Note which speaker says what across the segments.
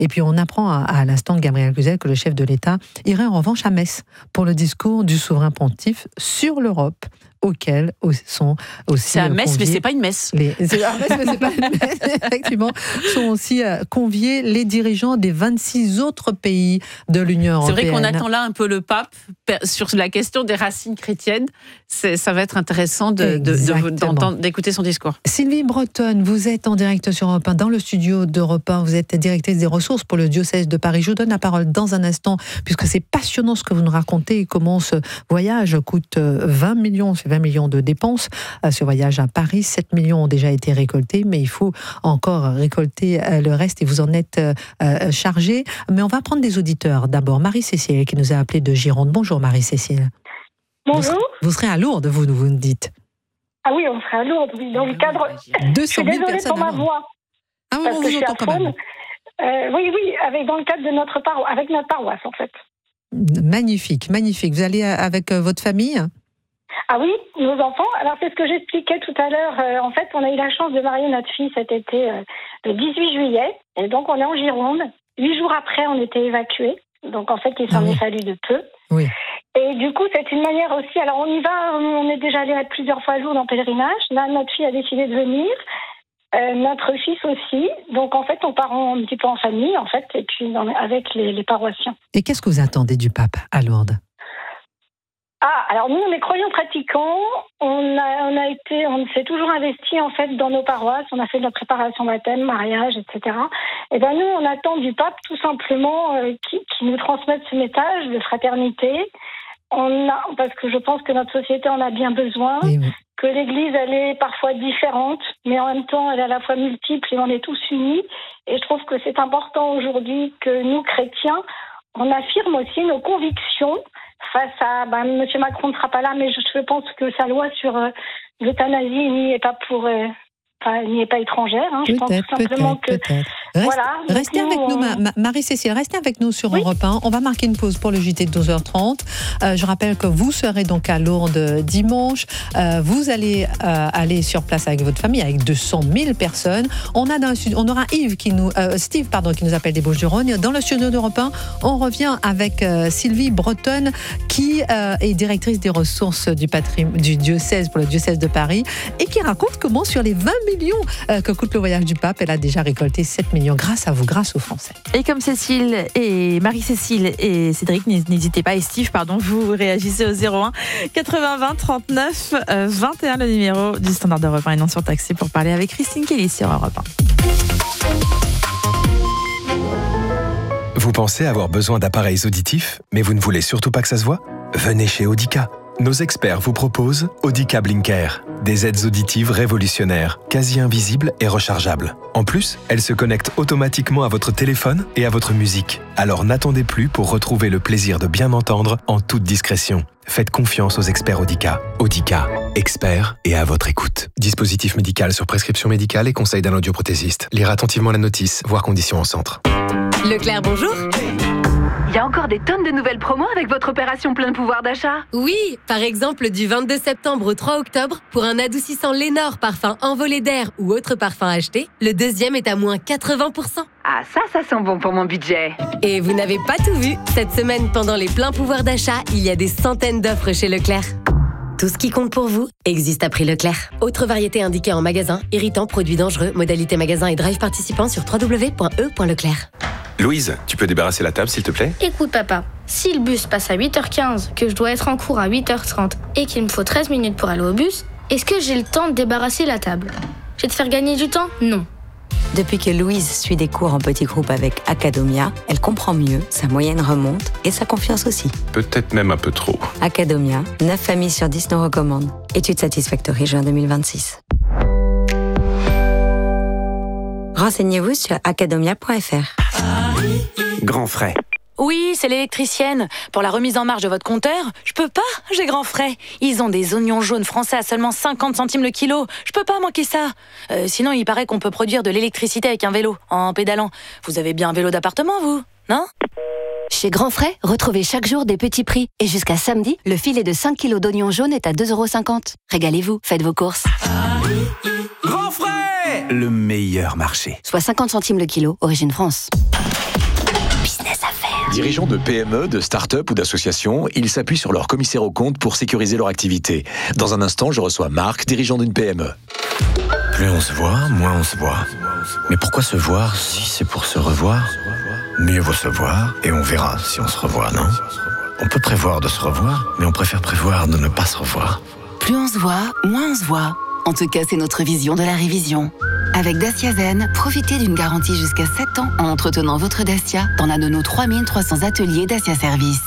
Speaker 1: Et puis on apprend à l'instant Gabriel Cluzel que le chef de l'État irait en revanche à Metz pour le discours du souverain pontife sur l'Europe, auquel sont aussi
Speaker 2: c'est à Metz, mais c'est pas une messe.
Speaker 1: C'est à Metz, mais c'est pas une messe. Effectivement, sont aussi conviés les dirigeants des 26 autres pays de l'Union européenne.
Speaker 2: C'est vrai qu'on attend là un peu le pape sur la question des racines chrétiennes. Ça va être intéressant d'écouter son discours.
Speaker 1: Sylvie Bretonne, vous êtes en direct sur Europe 1, dans le studio d'Europe 1. Vous êtes directrice des ressources pour le diocèse de Paris. Je vous donne la parole dans un instant, puisque c'est passionnant ce que vous nous racontez et comment ce voyage coûte 20 millions. C'est 20 millions de dépenses. Ce voyage à Paris, 7 millions ont déjà été récoltés, mais il faut encore récolter le reste et vous en êtes chargé. Mais on va prendre des auditeurs. D'abord, Marie-Cécile qui nous a appelé de Gironde. Bonjour Marie-Cécile.
Speaker 3: Bonjour.
Speaker 1: Vous serez à Lourdes, vous nous dites.
Speaker 3: Ah oui, on serait à Lourdes, oui, dans le cadre...
Speaker 1: 200 000
Speaker 3: je suis désolée pour ma voix.
Speaker 1: Ah oui, on vous entend quand même.
Speaker 3: Oui, dans le cadre de avec notre paroisse, en fait.
Speaker 1: Magnifique. Vous allez avec votre famille ?
Speaker 3: Ah oui, nos enfants. Alors, c'est ce que j'expliquais tout à l'heure. En fait, on a eu la chance de marier notre fille cet été, le 18 juillet. Et donc, on est en Gironde. 8 jours après, on était évacués. Donc, en fait, il s'en est fallu de peu.
Speaker 1: Oui.
Speaker 3: Et du coup, c'est une manière aussi... Alors, on y va, on est déjà allé plusieurs fois à Lourdes en pèlerinage. Là, notre fille a décidé de venir. Notre fils aussi. Donc, en fait, on part un petit peu en famille, en fait, et puis avec les paroissiens.
Speaker 1: Et qu'est-ce que vous attendez du pape à Lourdes ?
Speaker 3: Alors nous, on est croyants pratiquants. On s'est toujours investi en fait dans nos paroisses. On a fait de la préparation baptême, mariage, etc. Et ben nous, on attend du pape tout simplement qu'il nous transmette ce message de fraternité. Parce que je pense que notre société en a bien besoin. Oui. Que l'Église, elle est parfois différente, mais en même temps, elle est à la fois multiple et on est tous unis. Et je trouve que c'est important aujourd'hui que nous, chrétiens, on affirme aussi nos convictions face à... M. Macron ne sera pas là, mais je pense que sa loi sur l'euthanasie n'y est pas n'y est pas étrangère. Je pense tout simplement que...
Speaker 1: Restez avec nous, Marie-Cécile, restez avec nous sur Europe 1. On va marquer une pause pour le JT de 12h30. Je rappelle que vous serez donc à Lourdes dimanche. Vous allez aller sur place avec votre famille, avec 200 000 personnes. On aura Steve qui nous appelle des Bouches-du-Rhône. Dans le studio d'Europe 1, on revient avec Sylvie Bretonne, qui est directrice des ressources du diocèse pour le diocèse de Paris et qui raconte comment sur les 20 millions que coûte le voyage du pape, elle a déjà récolté 7 millions grâce à vous, grâce aux Français.
Speaker 2: Et comme Cécile et Marie-Cécile et Cédric, n'hésitez pas, et Steve, vous réagissez au 01 80 20 39 21, le numéro du standard d'Europe 1 et non surtaxé pour parler avec Christine Kelly sur Europe
Speaker 4: 1. Vous pensez avoir besoin d'appareils auditifs, mais vous ne voulez surtout pas que ça se voit ? Venez chez Audica. Nos experts vous proposent Audica Blinker, des aides auditives révolutionnaires, quasi invisibles et rechargeables. En plus, elles se connectent automatiquement à votre téléphone et à votre musique. Alors n'attendez plus pour retrouver le plaisir de bien entendre en toute discrétion. Faites confiance aux experts Audica. Audica, experts et à votre écoute. Dispositif médical sur prescription médicale et conseil d'un audioprothésiste. Lire attentivement la notice, voir conditions en centre.
Speaker 5: Leclerc, bonjour. Il y a encore des tonnes de nouvelles promos avec votre opération plein de pouvoir d'achat.
Speaker 6: Oui, par exemple du 22 septembre au 3 octobre, pour un adoucissant Lénore parfum envolé d'air ou autre parfum acheté, le deuxième est à moins 80%.
Speaker 5: Ah, ça sent bon pour mon budget.
Speaker 6: Et vous n'avez pas tout vu. Cette semaine, pendant les pleins pouvoirs d'achat, il y a des centaines d'offres chez Leclerc. Tout ce qui compte pour vous existe à prix Leclerc. Autre variété indiquée en magasin, irritant, produits dangereux, modalité magasin et drive participant sur www.e.leclerc.
Speaker 7: Louise, tu peux débarrasser la table s'il te plaît ?
Speaker 8: Écoute papa, si le bus passe à 8h15, que je dois être en cours à 8h30 et qu'il me faut 13 minutes pour aller au bus, est-ce que j'ai le temps de débarrasser la table ? Je vais te faire gagner du temps ? Non.
Speaker 9: Depuis que Louise suit des cours en petits groupes avec Academia, elle comprend mieux, sa moyenne remonte et sa confiance aussi.
Speaker 7: Peut-être même un peu trop.
Speaker 9: Academia, 9 familles sur 10 nous recommandent. Étude Satisfactory juin 2026. Renseignez-vous sur academia.fr.
Speaker 10: Grand frais.
Speaker 11: Oui, c'est l'électricienne. Pour la remise en marche de votre compteur, je peux pas, j'ai grand frais. Ils ont des oignons jaunes français à seulement 50 centimes le kilo. Je peux pas manquer ça. Sinon, il paraît qu'on peut produire de l'électricité avec un vélo, en pédalant. Vous avez bien un vélo d'appartement, vous ? Non ?
Speaker 12: Chez Grand Frais, retrouvez chaque jour des petits prix. Et jusqu'à samedi, le filet de 5 kilos d'oignons jaunes est à 2,50 €. Régalez-vous, faites vos courses.
Speaker 10: Grand frais ! Ouais, le meilleur marché.
Speaker 12: Soit 50 centimes le kilo, origine France. Business à faire.
Speaker 13: Dirigeants de PME, de start-up ou d'associations, ils s'appuient sur leur commissaire aux comptes pour sécuriser leur activité. Dans un instant, je reçois Marc, dirigeant d'une PME.
Speaker 14: Plus on se voit, moins on se voit. Mais pourquoi se voir si c'est pour se revoir ? Mieux vaut se voir et on verra si on se revoit, non ? On peut prévoir de se revoir, mais on préfère prévoir de ne pas se revoir.
Speaker 15: Plus on se voit, moins on se voit. En tout cas, c'est notre vision de la révision. Avec Dacia Zen, profitez d'une garantie jusqu'à 7 ans en entretenant votre Dacia dans l'un de nos 3300 ateliers Dacia Service.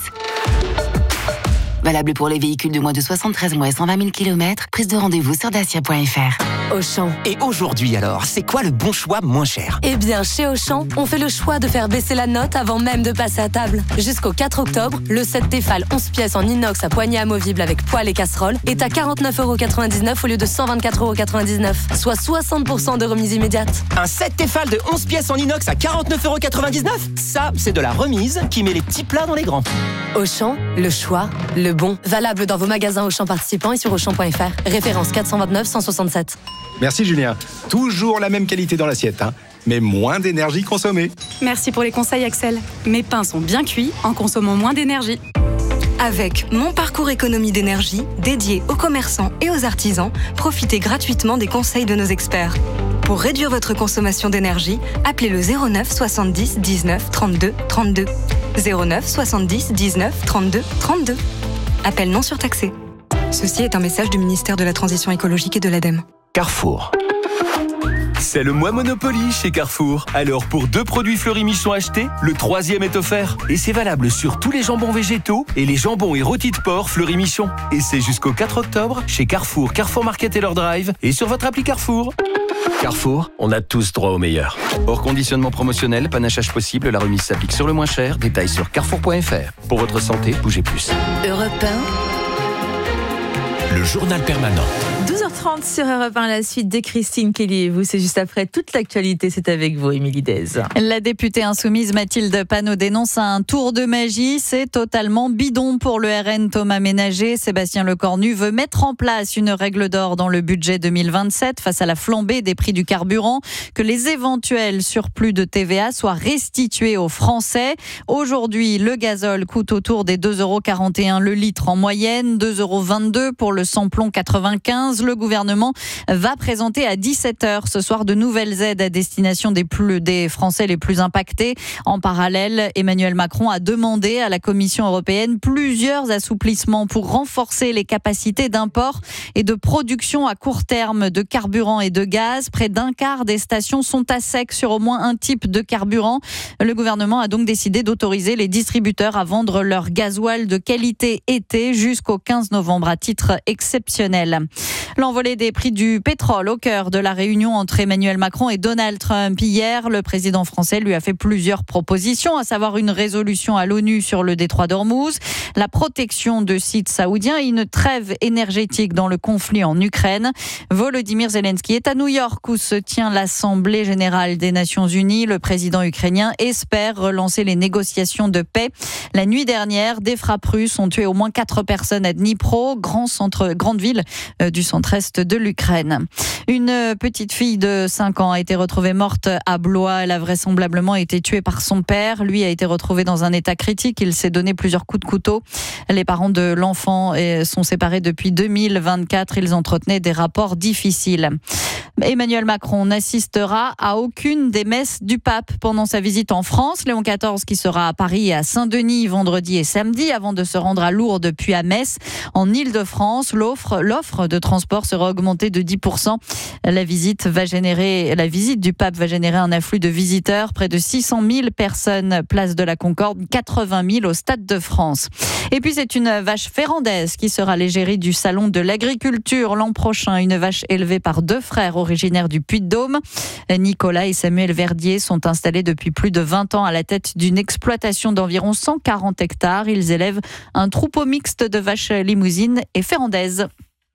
Speaker 15: Valable pour les véhicules de moins de 73 mois et 120 000 km. Prise de rendez-vous sur dacia.fr.
Speaker 10: Auchan. Et aujourd'hui alors, c'est quoi le bon choix moins cher ?
Speaker 6: Eh bien, chez Auchan, on fait le choix de faire baisser la note avant même de passer à table. Jusqu'au 4 octobre, le set Tefal 11 pièces en inox à poignée amovible avec poêle et casserole est à 49,99€ au lieu de 124,99€, soit 60% de remise immédiate.
Speaker 10: Un set Tefal de 11 pièces en inox à 49,99€. Ça, c'est de la remise qui met les petits plats dans les grands.
Speaker 6: Auchan, le choix, le bon. Valable dans vos magasins Auchan participants et sur Auchan.fr. Référence 429 167.
Speaker 16: Merci Julien. Toujours la même qualité dans l'assiette, mais moins d'énergie consommée.
Speaker 17: Merci pour les conseils Axel. Mes pains sont bien cuits en consommant moins d'énergie. Avec Mon Parcours Économie d'énergie, dédié aux commerçants et aux artisans, profitez gratuitement des conseils de nos experts. Pour réduire votre consommation d'énergie, appelez le 09 70 19 32 32. 09 70 19 32 32. Appel non surtaxé. Ceci est un message du ministère de la Transition écologique et de l'ADEME.
Speaker 18: Carrefour. C'est le mois Monopoly chez Carrefour. Alors pour 2 produits Fleury Michon achetés, le 3e est offert. Et c'est valable sur tous les jambons végétaux et les jambons et rôtis de porc Fleury Michon. Et c'est jusqu'au 4 octobre chez Carrefour, Carrefour Market et leur drive et sur votre appli Carrefour.
Speaker 19: Carrefour, on a tous droit au meilleur. Hors conditionnement promotionnel, panachage possible, la remise s'applique sur le moins cher. Détails sur carrefour.fr. Pour votre santé, bougez plus.
Speaker 12: Europe
Speaker 14: 1. Le journal permanent.
Speaker 2: 12h30 sur Europe 1, la suite de Christine Kelly et vous, c'est juste après toute l'actualité, c'est avec vous, Émilie Dez.
Speaker 20: La députée insoumise Mathilde Panot dénonce un tour de magie, c'est totalement bidon pour le RN Thomas Ménager. Sébastien Lecornu veut mettre en place une règle d'or dans le budget 2027 face à la flambée des prix du carburant, que les éventuels surplus de TVA soient restitués aux Français. Aujourd'hui, le gazole coûte autour des 2,41€ le litre en moyenne, 2,22€ pour le samplon 95. Le gouvernement va présenter à 17h ce soir de nouvelles aides à destination des Français les plus impactés. En parallèle, Emmanuel Macron a demandé à la Commission européenne plusieurs assouplissements pour renforcer les capacités d'import et de production à court terme de carburant et de gaz. Près d'un quart des stations sont à sec sur au moins un type de carburant. Le gouvernement a donc décidé d'autoriser les distributeurs à vendre leur gasoil de qualité été jusqu'au 15 novembre à titre exceptionnel. L'envolée des prix du pétrole au cœur de la réunion entre Emmanuel Macron et Donald Trump. Hier, le président français lui a fait plusieurs propositions, à savoir une résolution à l'ONU sur le détroit d'Ormuz, la protection de sites saoudiens et une trêve énergétique dans le conflit en Ukraine. Volodymyr Zelensky est à New York où se tient l'Assemblée générale des Nations Unies. Le président ukrainien espère relancer les négociations de paix. La nuit dernière, des frappes russes ont tué au moins 4 personnes à Dnipro, grande ville du centre-est de l'Ukraine. Une petite fille de 5 ans a été retrouvée morte à Blois. Elle a vraisemblablement été tuée par son père. Lui a été retrouvé dans un état critique. Il s'est donné plusieurs coups de couteau. Les parents de l'enfant sont séparés depuis 2024. Ils entretenaient des rapports difficiles. Emmanuel Macron n'assistera à aucune des messes du pape pendant sa visite en France. Léon XIV qui sera à Paris et à Saint-Denis vendredi et samedi avant de se rendre à Lourdes puis à Metz. En Île-de-France, l'offre de transport sera augmentée de 10%. La visite du pape va générer un afflux de visiteurs. Près de 600 000 personnes, place de la Concorde, 80 000 au Stade de France. Et puis c'est une vache férandaise qui sera l'égérie du Salon de l'Agriculture l'an prochain. Une vache élevée par 2 frères originaires du Puy-de-Dôme. Nicolas et Samuel Verdier sont installés depuis plus de 20 ans à la tête d'une exploitation d'environ 140 hectares. Ils élèvent un troupeau mixte de vaches limousines et férandaises.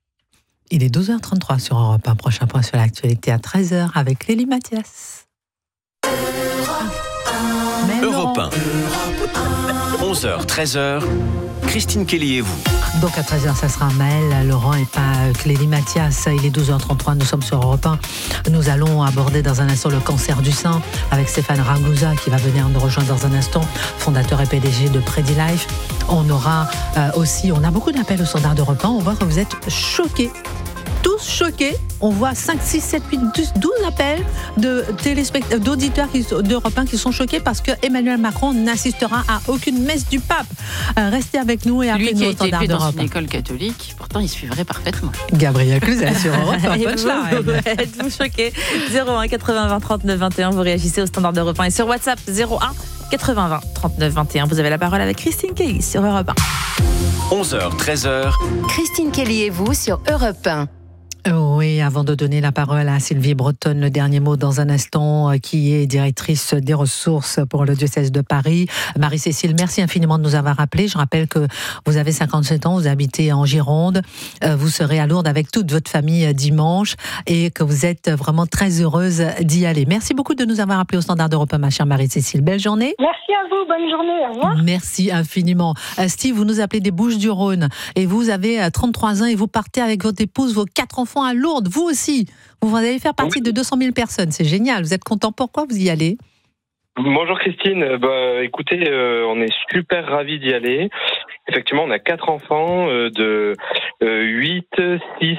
Speaker 1: Il est 12h33 sur Europe 1. Prochain point sur l'actualité à 13h avec Lélie Mathias.
Speaker 18: Europe 1.
Speaker 19: 11h, 13h, Christine Kelly et vous.
Speaker 1: Donc à 13h, ça sera Maël, Laurent et pas Clélie Mathias. Il est 12h33, nous sommes sur Europe 1. Nous allons aborder dans un instant le cancer du sein avec Stéphane Ragusa qui va venir nous rejoindre dans un instant, fondateur et PDG de PrediLife. On aura aussi, on a beaucoup d'appels au standard d'Europe 1. On voit que vous êtes choqués. Tous choqués. On voit 5, 6, 7, 8, 12 appels d'auditeurs d'Europe 1 qui sont choqués parce que Emmanuel Macron n'assistera à aucune messe du pape. Restez avec nous et appelez-nous au standard d'Europe 1.
Speaker 2: Lui qui a été dans une école catholique, pourtant il suivrait parfaitement.
Speaker 1: Gabriel Cluzel sur Europe 1.
Speaker 2: Êtes-vous choqués? 01 80 20 39 21, vous réagissez au standard d'Europe 1 et sur WhatsApp 01 80 20 39 21. Vous avez la parole avec Christine Kelly sur Europe 1.
Speaker 19: 11h, 13h.
Speaker 12: Christine Kelly et vous sur Europe 1.
Speaker 1: Oui, avant de donner la parole à Sylvie Bretonne, le dernier mot dans un instant, qui est directrice des ressources pour le diocèse de Paris. Marie-Cécile, merci infiniment de nous avoir appelés. Je rappelle que vous avez 57 ans, vous habitez en Gironde, vous serez à Lourdes avec toute votre famille dimanche et que vous êtes vraiment très heureuse d'y aller. Merci beaucoup de nous avoir appelés au standard d'Europe 1, ma chère Marie-Cécile. Belle journée.
Speaker 3: Merci à vous, bonne journée, au revoir.
Speaker 1: Merci infiniment. Steve, vous nous appelez des Bouches-du-Rhône et vous avez 33 ans et vous partez avec votre épouse, vos 4 enfants à Lourdes, vous aussi. Vous allez faire partie de 200 000 personnes, c'est génial. Vous êtes content, pourquoi vous y allez ?
Speaker 21: Bonjour Christine, écoutez, on est super ravis d'y aller. Effectivement, on a 4 enfants de 8, 6,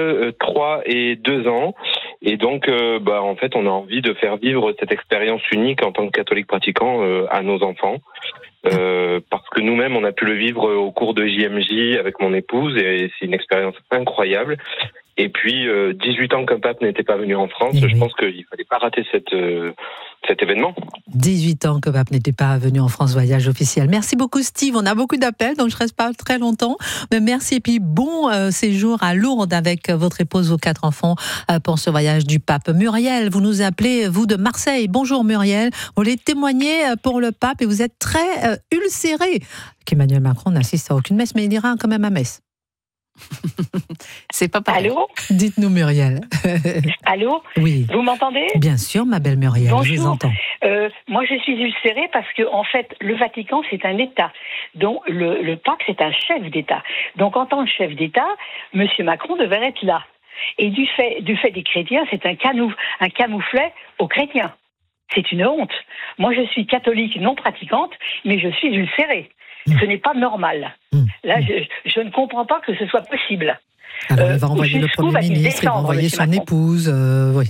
Speaker 21: 3 et 2 ans. Et donc, en fait, on a envie de faire vivre cette expérience unique en tant que catholique pratiquant à nos enfants. Parce que nous-mêmes, on a pu le vivre au cours de JMJ avec mon épouse et c'est une expérience incroyable. Et puis, 18 ans qu'un pape n'était pas venu en France, je pense qu'il ne fallait pas rater cet événement.
Speaker 1: 18 ans que pape n'était pas venu en France, voyage officiel. Merci beaucoup Steve, on a beaucoup d'appels, donc je ne reste pas très longtemps. Mais merci et puis bon séjour à Lourdes avec votre épouse, vos 4 enfants pour ce voyage du pape. Muriel, vous nous appelez, vous de Marseille. Bonjour Muriel, vous voulez témoigner pour le pape et vous êtes très ulcéré qu'Emmanuel Macron n'assiste à aucune messe, mais il ira quand même à messe.
Speaker 2: C'est pas pareil.
Speaker 3: Allô ?
Speaker 1: Dites-nous Muriel.
Speaker 3: Allô ?
Speaker 1: Oui.
Speaker 3: Vous m'entendez ?
Speaker 1: Bien sûr, ma belle Muriel,
Speaker 3: bonjour.
Speaker 1: Je vous entends.
Speaker 3: Moi, je suis ulcérée parce que, en fait, le Vatican, c'est un État. Donc, le pape, c'est un chef d'État. Donc, en tant que chef d'État, M. Macron devrait être là. Et du fait des chrétiens, c'est un camouflet aux chrétiens. C'est une honte. Moi, je suis catholique non pratiquante, mais je suis ulcérée. Ce n'est pas normal. Là, je ne comprends pas que ce soit possible.
Speaker 1: Alors, il va envoyer le Premier ministre, il va envoyer son épouse. Oui.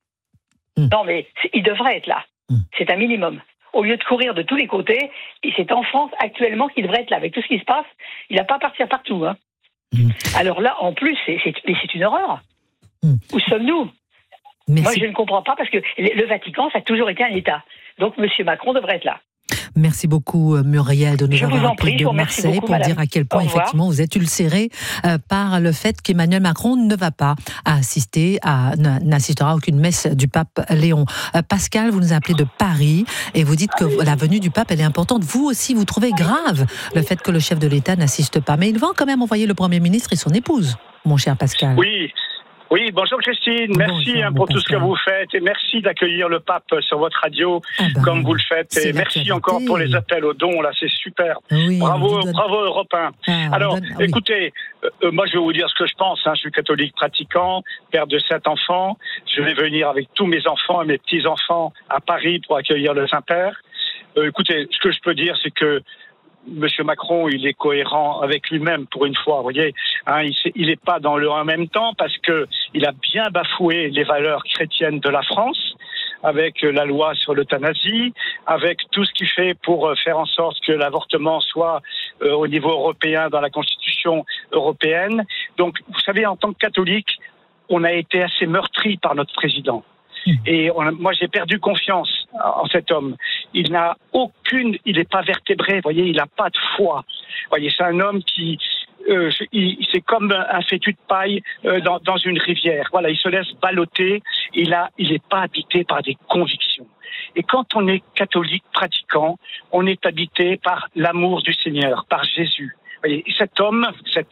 Speaker 3: Non, mais il devrait être là. C'est un minimum. Au lieu de courir de tous les côtés, et c'est en France actuellement qu'il devrait être là. Avec tout ce qui se passe, il n'a pas à partir partout. Hein. Alors là, en plus, c'est une horreur. Où sommes-nous ? Moi, je ne comprends pas parce que le Vatican, ça a toujours été un État. Donc, M. Macron devrait être là.
Speaker 1: Merci beaucoup Muriel de nous avoir appelé de Marseille pour dire à quel point effectivement vous êtes ulcéré par le fait qu'Emmanuel Macron ne va pas n'assistera à aucune messe du pape Léon. Pascal, vous nous appelez de Paris et vous dites que la venue du pape elle est importante. Vous aussi, vous trouvez grave le fait que le chef de l'État n'assiste pas. Mais il va quand même envoyer le Premier ministre et son épouse, mon cher Pascal.
Speaker 22: Oui, bonjour Christine, merci pour tout ce que vous faites et merci d'accueillir le pape sur votre radio comme vous le faites et merci encore pour les appels aux dons, là c'est super. Oui, bravo Europe 1. Alors, écoutez, moi je vais vous dire ce que je pense, je suis catholique pratiquant, père de 7 enfants, je vais venir avec tous mes enfants et mes petits-enfants à Paris pour accueillir le Saint-Père. Écoutez, ce que je peux dire c'est que Monsieur Macron, il est cohérent avec lui-même pour une fois, vous voyez. Il n'est pas dans le en même temps parce que il a bien bafoué les valeurs chrétiennes de la France avec la loi sur l'euthanasie, avec tout ce qu'il fait pour faire en sorte que l'avortement soit au niveau européen dans la Constitution européenne. Donc, vous savez, en tant que catholique, on a été assez meurtri par notre président. Et moi, j'ai perdu confiance en cet homme. Il n'est pas vertébré, vous voyez, il n'a pas de foi. Vous voyez, c'est un homme qui, c'est comme un fétu de paille dans une rivière. Voilà, il se laisse balloter. Il n'est pas habité par des convictions. Et quand on est catholique pratiquant, on est habité par l'amour du Seigneur, par Jésus. Vous voyez, cet homme,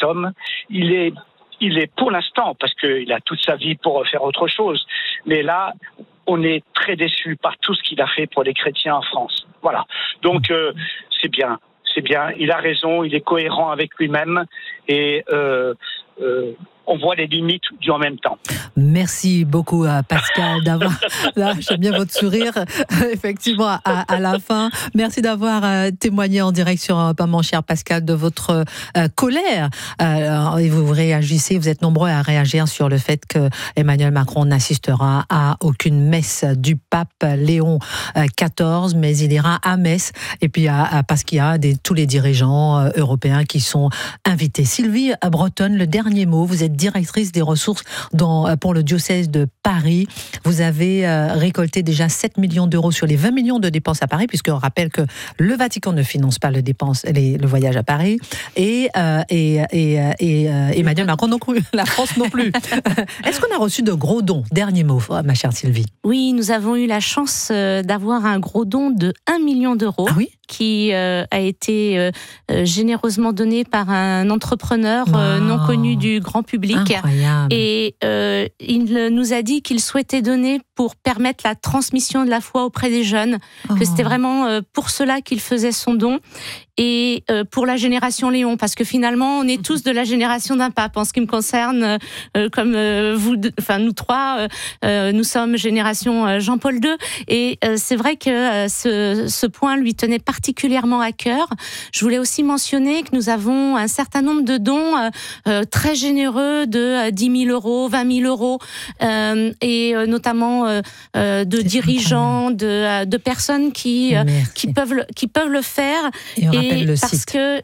Speaker 22: il est pour l'instant, parce qu'il a toute sa vie pour faire autre chose, mais là, on est très déçus par tout ce qu'il a fait pour les chrétiens en France. Voilà. Donc, c'est bien. c'est bien. Il a raison, il est cohérent avec lui-même et on voit les limites du en même temps.
Speaker 1: Merci beaucoup Pascal d'avoir... Là, j'aime bien votre sourire, effectivement, à la fin. Merci d'avoir témoigné en direct sur Europe 1, mon cher Pascal, de votre colère. Et vous réagissez, vous êtes nombreux à réagir sur le fait que Emmanuel Macron n'assistera à aucune messe du pape Léon XIV, mais il ira à Metz, et puis parce qu'il y a tous les dirigeants européens qui sont invités. Sylvie Bretonne, le dernier mot. Vous êtes directrice des ressources pour le diocèse de Paris. Vous avez récolté déjà 7 millions d'euros sur les 20 millions de dépenses à Paris, puisqu'on rappelle que le Vatican ne finance pas le voyage à Paris, et Emmanuel Macron non plus, la France non plus. Est-ce qu'on a reçu de gros dons? Dernier mot, ma chère Sylvie.
Speaker 4: Oui, nous avons eu la chance d'avoir un gros don de 1 million d'euros.
Speaker 1: Ah oui?
Speaker 4: Qui a été généreusement donné par un entrepreneur non connu du grand public.
Speaker 1: Incroyable.
Speaker 4: Et il nous a dit qu'il souhaitait donner pour permettre la transmission de la foi auprès des jeunes, que c'était vraiment pour cela qu'il faisait son don. Et pour la génération Léon, parce que finalement, on est tous de la génération d'un pape. En ce qui me concerne, comme nous trois, nous sommes génération Jean-Paul II. Et c'est vrai que ce point lui tenait particulièrement à cœur. Je voulais aussi mentionner que nous avons un certain nombre de dons très généreux de 10 000 euros, 20 000 euros, et notamment de dirigeants, de personnes qui peuvent le faire.
Speaker 1: Et le
Speaker 4: parce
Speaker 1: site.
Speaker 4: que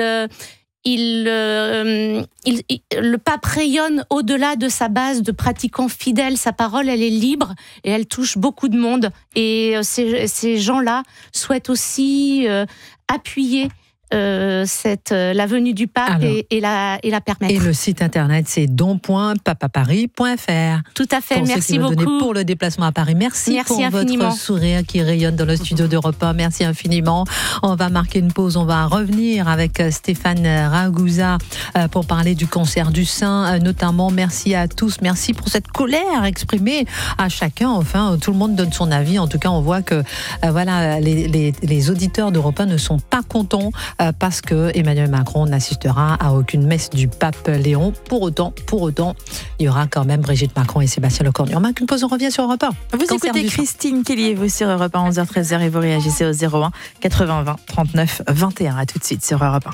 Speaker 4: le pape rayonne au-delà de sa base de pratiquants fidèles. Sa parole, elle est libre et elle touche beaucoup de monde. Et ces gens-là souhaitent aussi appuyer la venue du pape. Alors, et la permettre.
Speaker 1: Et le site internet, c'est don.papaparis.fr.
Speaker 4: Tout à fait,
Speaker 1: pour
Speaker 4: merci
Speaker 1: beaucoup. Pour le déplacement à Paris. Merci pour
Speaker 4: infiniment.
Speaker 1: Votre sourire qui rayonne dans le studio d'Europe 1. Merci infiniment. On va marquer une pause, on va revenir avec Stéphane Ragusa pour parler du cancer du sein notamment. Merci à tous, merci pour cette colère exprimée à chacun. Enfin, tout le monde donne son avis. En tout cas, on voit que les auditeurs d'Europe 1 ne sont pas contents parce que Emmanuel Macron n'assistera à aucune messe du pape Léon. Pour autant, il y aura quand même Brigitte Macron et Sébastien Lecornu. On marque une pause, on revient sur Europe 1.
Speaker 2: Vous écoutez Christine Kelly, vous sur Europe 1, 11h13 et vous réagissez au 01 80 20 39 21. À tout de suite sur Europe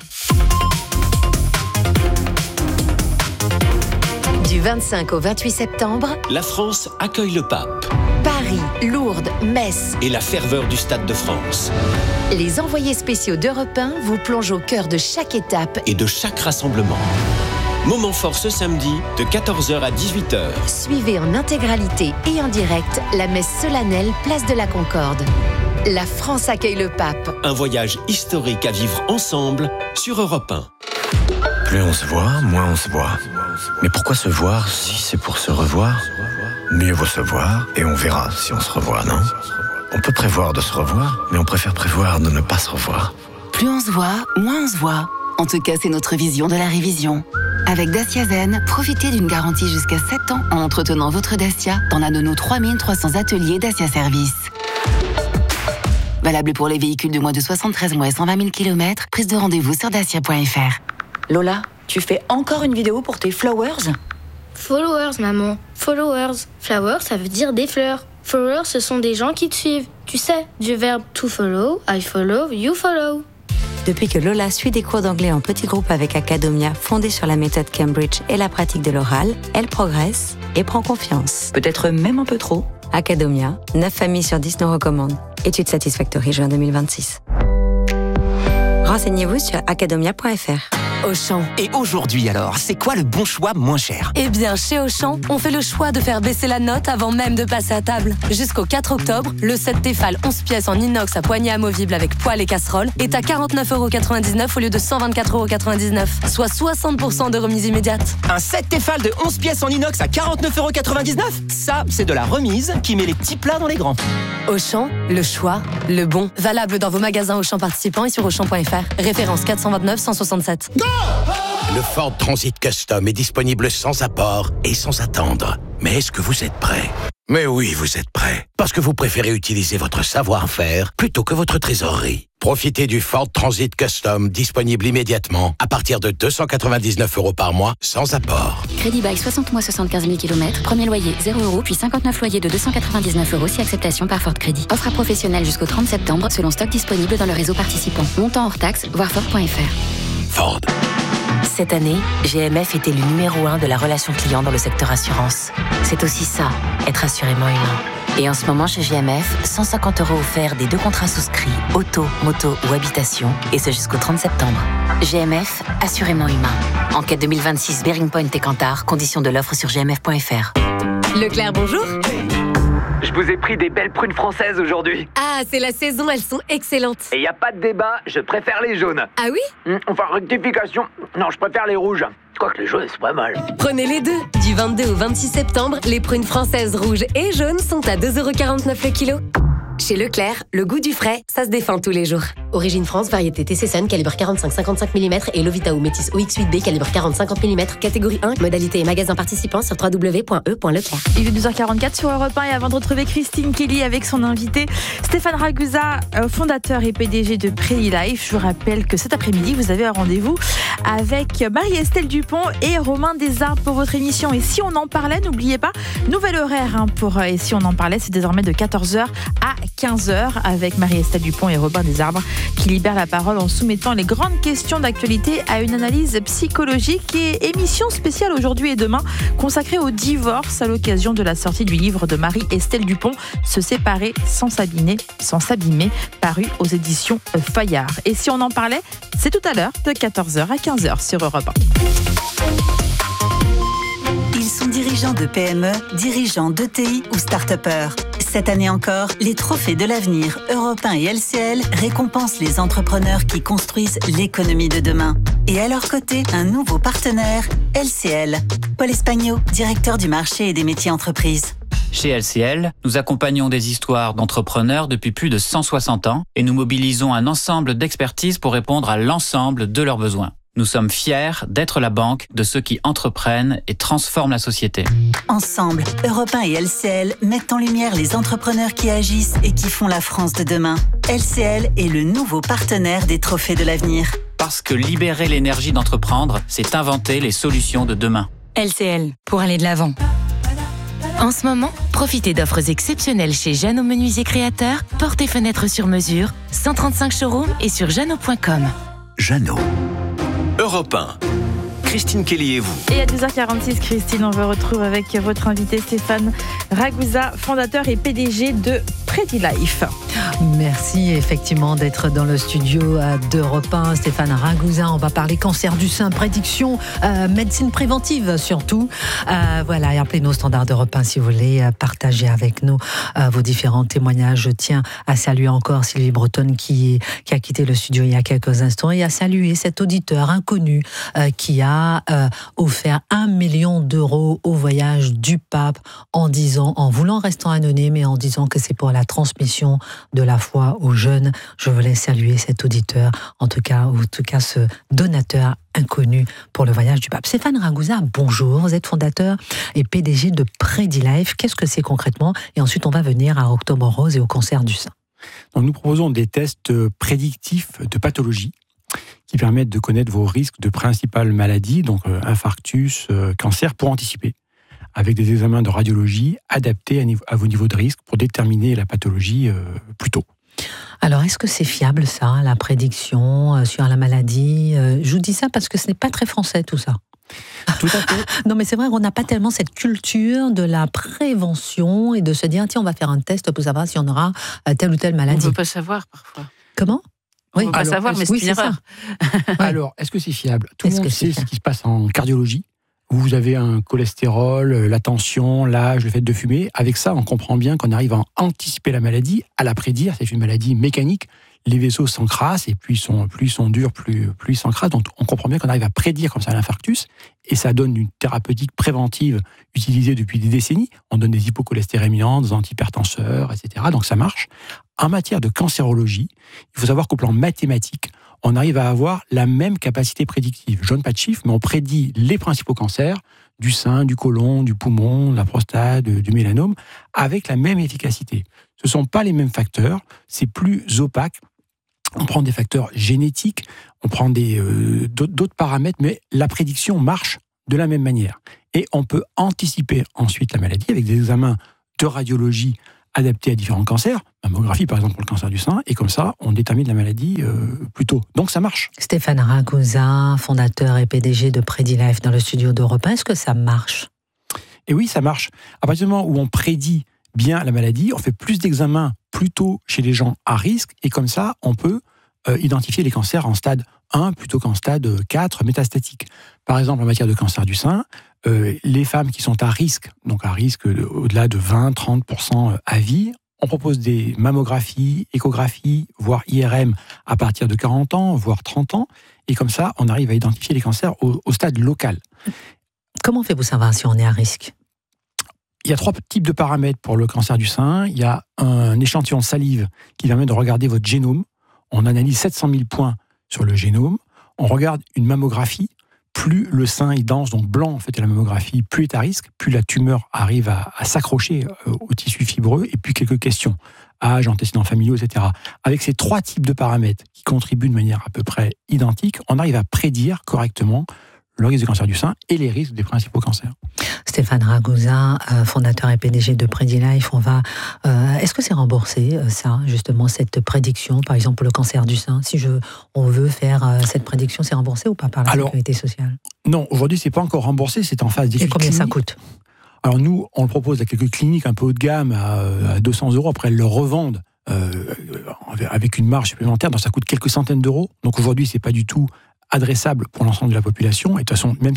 Speaker 5: 1. Du 25 au 28 septembre,
Speaker 23: la France accueille le pape.
Speaker 5: Paris, Lourdes, Metz
Speaker 23: et la ferveur du Stade de France.
Speaker 5: Les envoyés spéciaux d'Europe 1 vous plongent au cœur de chaque étape
Speaker 23: et de chaque rassemblement. Moment fort ce samedi de 14h à 18h.
Speaker 5: Suivez en intégralité et en direct la messe solennelle Place de la Concorde. La France accueille le pape.
Speaker 23: Un voyage historique à vivre ensemble sur Europe 1.
Speaker 14: Plus on se voit, moins on se voit. Mais pourquoi se voir si c'est pour se revoir? Mieux vaut se voir et on verra si on se revoit, non? On peut prévoir de se revoir, mais on préfère prévoir de ne pas se revoir.
Speaker 15: Plus on se voit, moins on se voit. En tout cas, c'est notre vision de la révision. Avec Dacia Zen, profitez d'une garantie jusqu'à 7 ans en entretenant votre Dacia dans l'un de nos 3300 ateliers Dacia Service. Valable pour les véhicules de moins de 73 mois et 120 000 km. Prise de rendez-vous sur dacia.fr.
Speaker 11: Lola, tu fais encore une vidéo pour tes flowers?
Speaker 8: Followers, maman. Followers. Flowers, ça veut dire des fleurs. Followers, ce sont des gens qui te suivent. Tu sais, du verbe to follow, I follow, you follow.
Speaker 9: Depuis que Lola suit des cours d'anglais en petit groupe avec Academia, fondée sur la méthode Cambridge et la pratique de l'oral, elle progresse et prend confiance.
Speaker 11: Peut-être même un peu trop.
Speaker 9: Academia, 9 familles sur 10 nous recommandent. Étude Satisfactory, juin 2026. Renseignez-vous sur academia.fr.
Speaker 10: Auchan. Et aujourd'hui alors, c'est quoi le bon choix moins cher?
Speaker 24: Eh bien, chez Auchan, on fait le choix de faire baisser la note avant même de passer à table. Jusqu'au 4 octobre, le set Tefal 11 pièces en inox à poignée amovible avec poêle et casserole est à 49,99€ au lieu de 124,99€, soit 60% de remise immédiate.
Speaker 10: Un set Tefal de 11 pièces en inox à 49,99€? Ça, c'est de la remise qui met les petits plats dans les grands.
Speaker 24: Auchan, le choix, le bon. Valable dans vos magasins Auchan participants et sur Auchan.fr. Référence 429 167.
Speaker 23: Le Ford Transit Custom est disponible sans apport et sans attendre.
Speaker 6: Mais est-ce que vous êtes prêts ? Mais oui, vous êtes prêts. Parce que vous préférez utiliser votre savoir-faire plutôt que votre trésorerie. Profitez du Ford Transit Custom, disponible immédiatement, à partir de 299 € par mois, sans apport.
Speaker 7: Crédit bail 60 mois 75 000 km, premier loyer 0 €, puis 59 loyers de 299 € si acceptation par Ford Crédit. Offre à professionnels jusqu'au 30 septembre, selon stock disponible dans le réseau participant. Montant hors taxe, voir Ford.fr.
Speaker 6: Ford.
Speaker 13: Cette année, GMF était le numéro 1 de la relation client dans le secteur assurance. C'est aussi ça, être assurément humain. Et en ce moment, chez GMF, 150 € offerts des 2 contrats souscrits, auto, moto ou habitation, et ce jusqu'au 30 septembre. GMF, assurément humain. Enquête 2026 Bearing Point et Kantar, conditions de l'offre sur gmf.fr.
Speaker 16: Leclerc, bonjour.
Speaker 25: Je vous ai pris des belles prunes françaises aujourd'hui.
Speaker 16: Ah, c'est la saison, elles sont excellentes.
Speaker 25: Et y a pas de débat, je préfère les jaunes.
Speaker 16: Ah oui ?
Speaker 25: Enfin, rectification. Non, je préfère les rouges. Quoique les jaunes, c'est pas mal.
Speaker 16: Prenez les deux. Du 22 au 26 septembre, les prunes françaises rouges et jaunes sont à 2,49 € le kilo. Chez Leclerc, le goût du frais, ça se défend tous les jours. Origine France, variété TC Sun, calibre 45-55 mm et Lovita ou Métis OX8B, calibre 40-50 mm, catégorie 1, modalité et magasin participant sur www.e.leclerc.
Speaker 2: Il est 12h44 sur Europe 1 et avant de retrouver Christine Kelly avec son invité Stéphane Ragusa, fondateur et PDG de PreDiLife. Je vous rappelle que cet après-midi, vous avez un rendez-vous avec Marie-Estelle Dupont et Romain Desarbres pour votre émission. Et si on en parlait, n'oubliez pas, nouvel horaire pour Et si on en parlait, c'est désormais de 14h à 15h avec Marie-Estelle Dupont et Robin Desarbres qui libèrent la parole en soumettant les grandes questions d'actualité à une analyse psychologique. Et émission spéciale aujourd'hui et demain consacrée au divorce à l'occasion de la sortie du livre de Marie-Estelle Dupont, Se séparer sans s'abîmer, paru aux éditions Fayard. Et si on en parlait, c'est tout à l'heure de 14h à 15h sur Europe 1.
Speaker 26: Ils sont dirigeants de PME, dirigeants d'ETI ou start-upers. Cette année encore, les trophées de l'avenir Europe 1 et LCL récompensent les entrepreneurs qui construisent l'économie de demain. Et à leur côté, un nouveau partenaire, LCL. Paul Espagno, directeur du marché et des métiers entreprises.
Speaker 27: Chez LCL, nous accompagnons des histoires d'entrepreneurs depuis plus de 160 ans et nous mobilisons un ensemble d'expertises pour répondre à l'ensemble de leurs besoins. Nous sommes fiers d'être la banque de ceux qui entreprennent et transforment la société.
Speaker 26: Ensemble, Europe 1 et LCL mettent en lumière les entrepreneurs qui agissent et qui font la France de demain. LCL est le nouveau partenaire des trophées de l'avenir.
Speaker 27: Parce que libérer l'énergie d'entreprendre, c'est inventer les solutions de demain.
Speaker 16: LCL, pour aller de l'avant. En ce moment, profitez d'offres exceptionnelles chez Jeannot Menuisier Créateur, portes et fenêtres sur mesure, 135 showrooms et sur jeannot.com.
Speaker 23: Jeannot. Europe 1. Christine Kelly et vous.
Speaker 2: Et à 12h46, Christine, on vous retrouve avec votre invité Stéphane Ragusa, fondateur et PDG de PreDiLife.
Speaker 1: Merci effectivement d'être dans le studio d'Europe 1. Stéphane Ragusa, on va parler cancer du sein, prédiction, médecine préventive surtout. Voilà, et appelez-nous au standard d'Europe 1 si vous voulez partager avec nous vos différents témoignages. Je tiens à saluer encore Sylvie Bretonne qui a quitté le studio il y a quelques instants et à saluer cet auditeur inconnu qui a offert 1 million d'euros au voyage du pape en voulant rester anonyme et en disant que c'est pour la transmission de la foi aux jeunes. Je voulais saluer cet auditeur, en tout cas ce donateur inconnu pour le voyage du pape. Stéphane Ragusa, bonjour. Vous êtes fondateur et PDG de PreDiLife. Qu'est-ce que c'est concrètement ? Et ensuite, on va venir à Octobre Rose et au cancer du sein.
Speaker 28: Donc, nous proposons des tests prédictifs de pathologie qui permettent de connaître vos risques de principales maladies, donc infarctus, cancer, pour anticiper, avec des examens de radiologie adaptés à vos niveaux de risque pour déterminer la pathologie plus tôt.
Speaker 1: Alors, est-ce que c'est fiable, ça, la prédiction sur la maladie ? Je vous dis ça parce que ce n'est pas très français, tout ça.
Speaker 28: Tout à fait.
Speaker 1: Non, mais c'est vrai qu'on n'a pas tellement cette culture de la prévention et de se dire, tiens, on va faire un test pour savoir si on aura telle ou telle maladie.
Speaker 2: On ne peut pas savoir, parfois.
Speaker 1: Comment ?
Speaker 2: On ne peut pas savoir, mais c'est une erreur.
Speaker 28: Alors, est-ce que c'est fiable ? Tout le monde sait ce qui se passe en cardiologie. Vous avez un cholestérol, la tension, l'âge, le fait de fumer. Avec ça, on comprend bien qu'on arrive à anticiper la maladie, à la prédire. C'est une maladie mécanique. Les vaisseaux s'encrassent et plus ils sont durs, plus ils s'encrassent. Donc, on comprend bien qu'on arrive à prédire comme ça l'infarctus. Et ça donne une thérapeutique préventive utilisée depuis des décennies. On donne des hypocholestérémiants, des antihypertenseurs, etc. Donc, ça marche. En matière de cancérologie, il faut savoir qu'au plan mathématique, on arrive à avoir la même capacité prédictive. Je donne pas de chiffres, mais on prédit les principaux cancers du sein, du côlon, du poumon, de la prostate, du mélanome, avec la même efficacité. Ce ne sont pas les mêmes facteurs, c'est plus opaque. On prend des facteurs génétiques, on prend d'autres paramètres, mais la prédiction marche de la même manière. Et on peut anticiper ensuite la maladie avec des examens de radiologie adaptés à différents cancers, mammographie par exemple pour le cancer du sein, et comme ça, on détermine la maladie plus tôt. Donc ça marche.
Speaker 1: Stéphane Ragusa, fondateur et PDG de PrédiLife dans le studio d'Europe 1, est-ce que ça marche ?
Speaker 28: Et oui, ça marche. À partir du moment où on prédit bien la maladie, on fait plus d'examens plus tôt chez les gens à risque, et comme ça, on peut identifier les cancers en stade 1 plutôt qu'en stade 4 métastatique. Par exemple, en matière de cancer du sein, les femmes qui sont à risque, donc à risque au-delà de 20-30% à vie, on propose des mammographies, échographies, voire IRM à partir de 40 ans, voire 30 ans, et comme ça, on arrive à identifier les cancers au stade local.
Speaker 1: Comment faites-vous savoir si on est à risque ?
Speaker 28: Il y a 3 types de paramètres pour le cancer du sein. Il y a un échantillon de salive qui permet de regarder votre génome. On analyse 700 000 points sur le génome. On regarde une mammographie. Plus le sein est dense, donc blanc en fait, et la mammographie, plus est à risque, plus la tumeur arrive à s'accrocher au tissu fibreux, et puis quelques questions, âge, antécédents familiaux, etc. Avec ces 3 types de paramètres qui contribuent de manière à peu près identique, on arrive à prédire correctement le risque de cancer du sein et les risques des principaux cancers.
Speaker 1: Stéphane Ragusa, fondateur et PDG de PrédiLife, est-ce que c'est remboursé, ça, justement, cette prédiction, par exemple pour le cancer du sein? Si on veut faire cette prédiction, c'est remboursé ou pas par la Sécurité sociale?
Speaker 28: Non, aujourd'hui, c'est pas encore remboursé, c'est en phase d'étude clinique.
Speaker 1: Et combien ça coûte?
Speaker 28: Alors nous, on le propose à quelques cliniques un peu haut de gamme, à 200 €. Après, elles le revendent avec une marge supplémentaire, donc ça coûte quelques centaines d'euros. Donc aujourd'hui, c'est pas du tout adressable pour l'ensemble de la population. Et de toute façon, même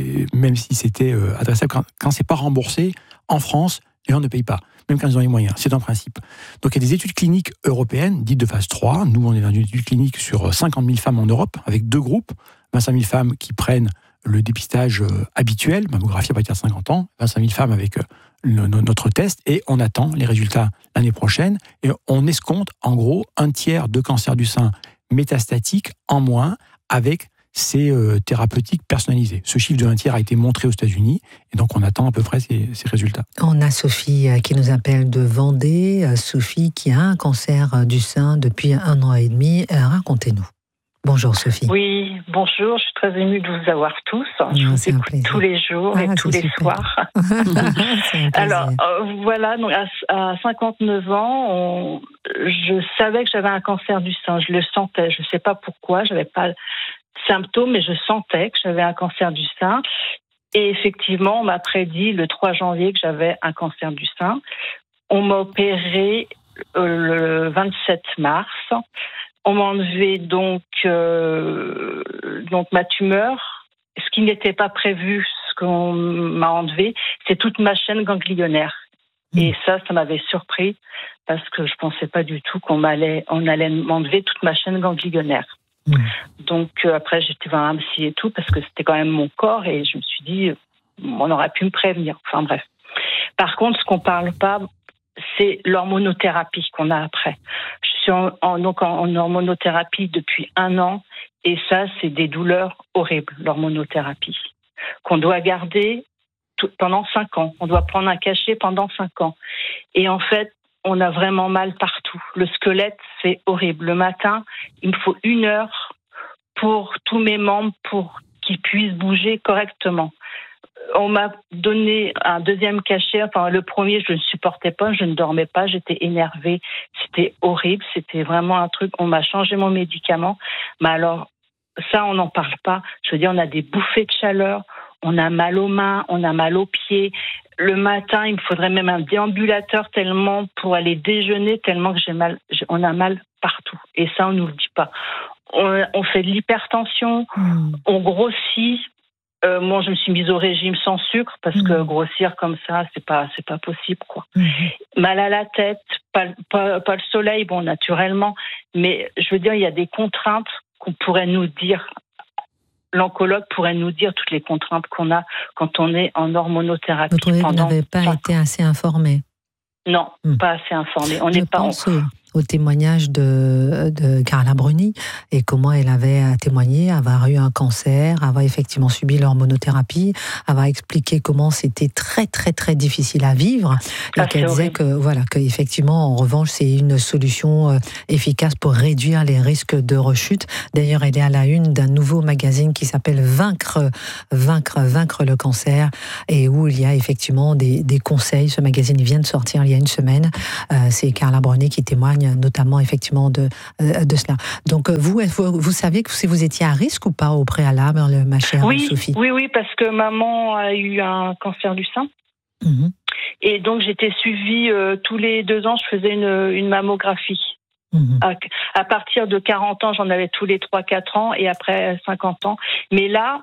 Speaker 28: si c'était adressable, quand c'est pas remboursé, en France, les gens ne payent pas, même quand ils ont les moyens. C'est un principe. Donc il y a des études cliniques européennes, dites de phase 3. Nous, on est dans une étude clinique sur 50 000 femmes en Europe, avec 2 groupes. 25 000 femmes qui prennent le dépistage habituel, mammographie à partir de 50 ans, 25 000 femmes avec notre test, et on attend les résultats l'année prochaine. Et on escompte, en gros, 1/3 de cancer du sein métastatique en moins, avec ces thérapeutiques personnalisées. Ce chiffre de 1/3 a été montré aux États-Unis, et donc on attend à peu près ces résultats.
Speaker 1: On a Sophie qui nous appelle de Vendée. Sophie qui a un cancer du sein depuis 1 an et demi. Racontez-nous. Bonjour Sophie.
Speaker 3: Oui, bonjour, je suis très émue de vous avoir tous. Je vous écoute tous les jours et tous les soirs. Alors voilà, donc à 59 ans, je savais que j'avais un cancer du sein, je le sentais, je ne sais pas pourquoi, je n'avais pas de symptômes, mais je sentais que j'avais un cancer du sein. Et effectivement, on m'a prédit le 3 janvier que j'avais un cancer du sein. On m'a opéré le 27 mars. On m'a enlevé donc ma tumeur. Ce qui n'était pas prévu, ce qu'on m'a enlevé, c'est toute ma chaîne ganglionnaire. Et ça m'avait surpris parce que je pensais pas du tout on allait m'enlever toute ma chaîne ganglionnaire. Donc après, j'étais voir un psy et tout parce que c'était quand même mon corps et je me suis dit, on aurait pu me prévenir. Enfin bref. Par contre, ce qu'on parle pas, c'est l'hormonothérapie qu'on a après. Je suis en hormonothérapie depuis 1 an et ça, c'est des douleurs horribles, l'hormonothérapie, qu'on doit garder pendant 5 ans. On doit prendre un cachet pendant 5 ans. Et en fait, on a vraiment mal partout. Le squelette, c'est horrible. Le matin, il me faut 1 heure pour tous mes membres pour qu'ils puissent bouger correctement. On m'a donné un 2e cachet. Enfin, le premier, je ne supportais pas, je ne dormais pas, j'étais énervée. C'était horrible, c'était vraiment un truc. On m'a changé mon médicament. Mais alors, ça, on n'en parle pas. Je veux dire, on a des bouffées de chaleur, on a mal aux mains, on a mal aux pieds. Le matin, il me faudrait même un déambulateur tellement pour aller déjeuner, tellement que j'ai mal. On a mal partout. Et ça, on ne nous le dit pas. On fait de l'hypertension, on grossit. Moi, je me suis mise au régime sans sucre parce que grossir comme ça, c'est pas possible, quoi. Mal à la tête, pas le soleil, bon, naturellement. Mais je veux dire, il y a des contraintes qu'on pourrait nous dire. L'oncologue pourrait nous dire toutes les contraintes qu'on a quand on est en hormonothérapie.
Speaker 1: Vous trouvez que vous n'avez pas été assez informé?
Speaker 3: Non, pas assez informé. On n'est pas.
Speaker 1: au témoignage de Carla Bruni et comment elle avait témoigné avoir eu un cancer, avoir effectivement subi l'hormonothérapie, avoir expliqué comment c'était très très très difficile à vivre et qu'elle disait que effectivement en revanche c'est une solution efficace pour réduire les risques de rechute. D'ailleurs, elle est à la une d'un nouveau magazine qui s'appelle Vaincre le cancer et où il y a effectivement des conseils. Ce magazine vient de sortir il y a une semaine. C'est Carla Bruni qui témoigne notamment effectivement de cela. Donc vous saviez que si vous étiez à risque ou pas au préalable, ma chère Sophie?
Speaker 3: Oui, parce que maman a eu un cancer du sein. Mmh. Et donc j'étais suivie tous les 2 ans, je faisais une mammographie. Mmh. À partir de 40 ans, j'en avais tous les 3-4 ans et après 50 ans. Mais là,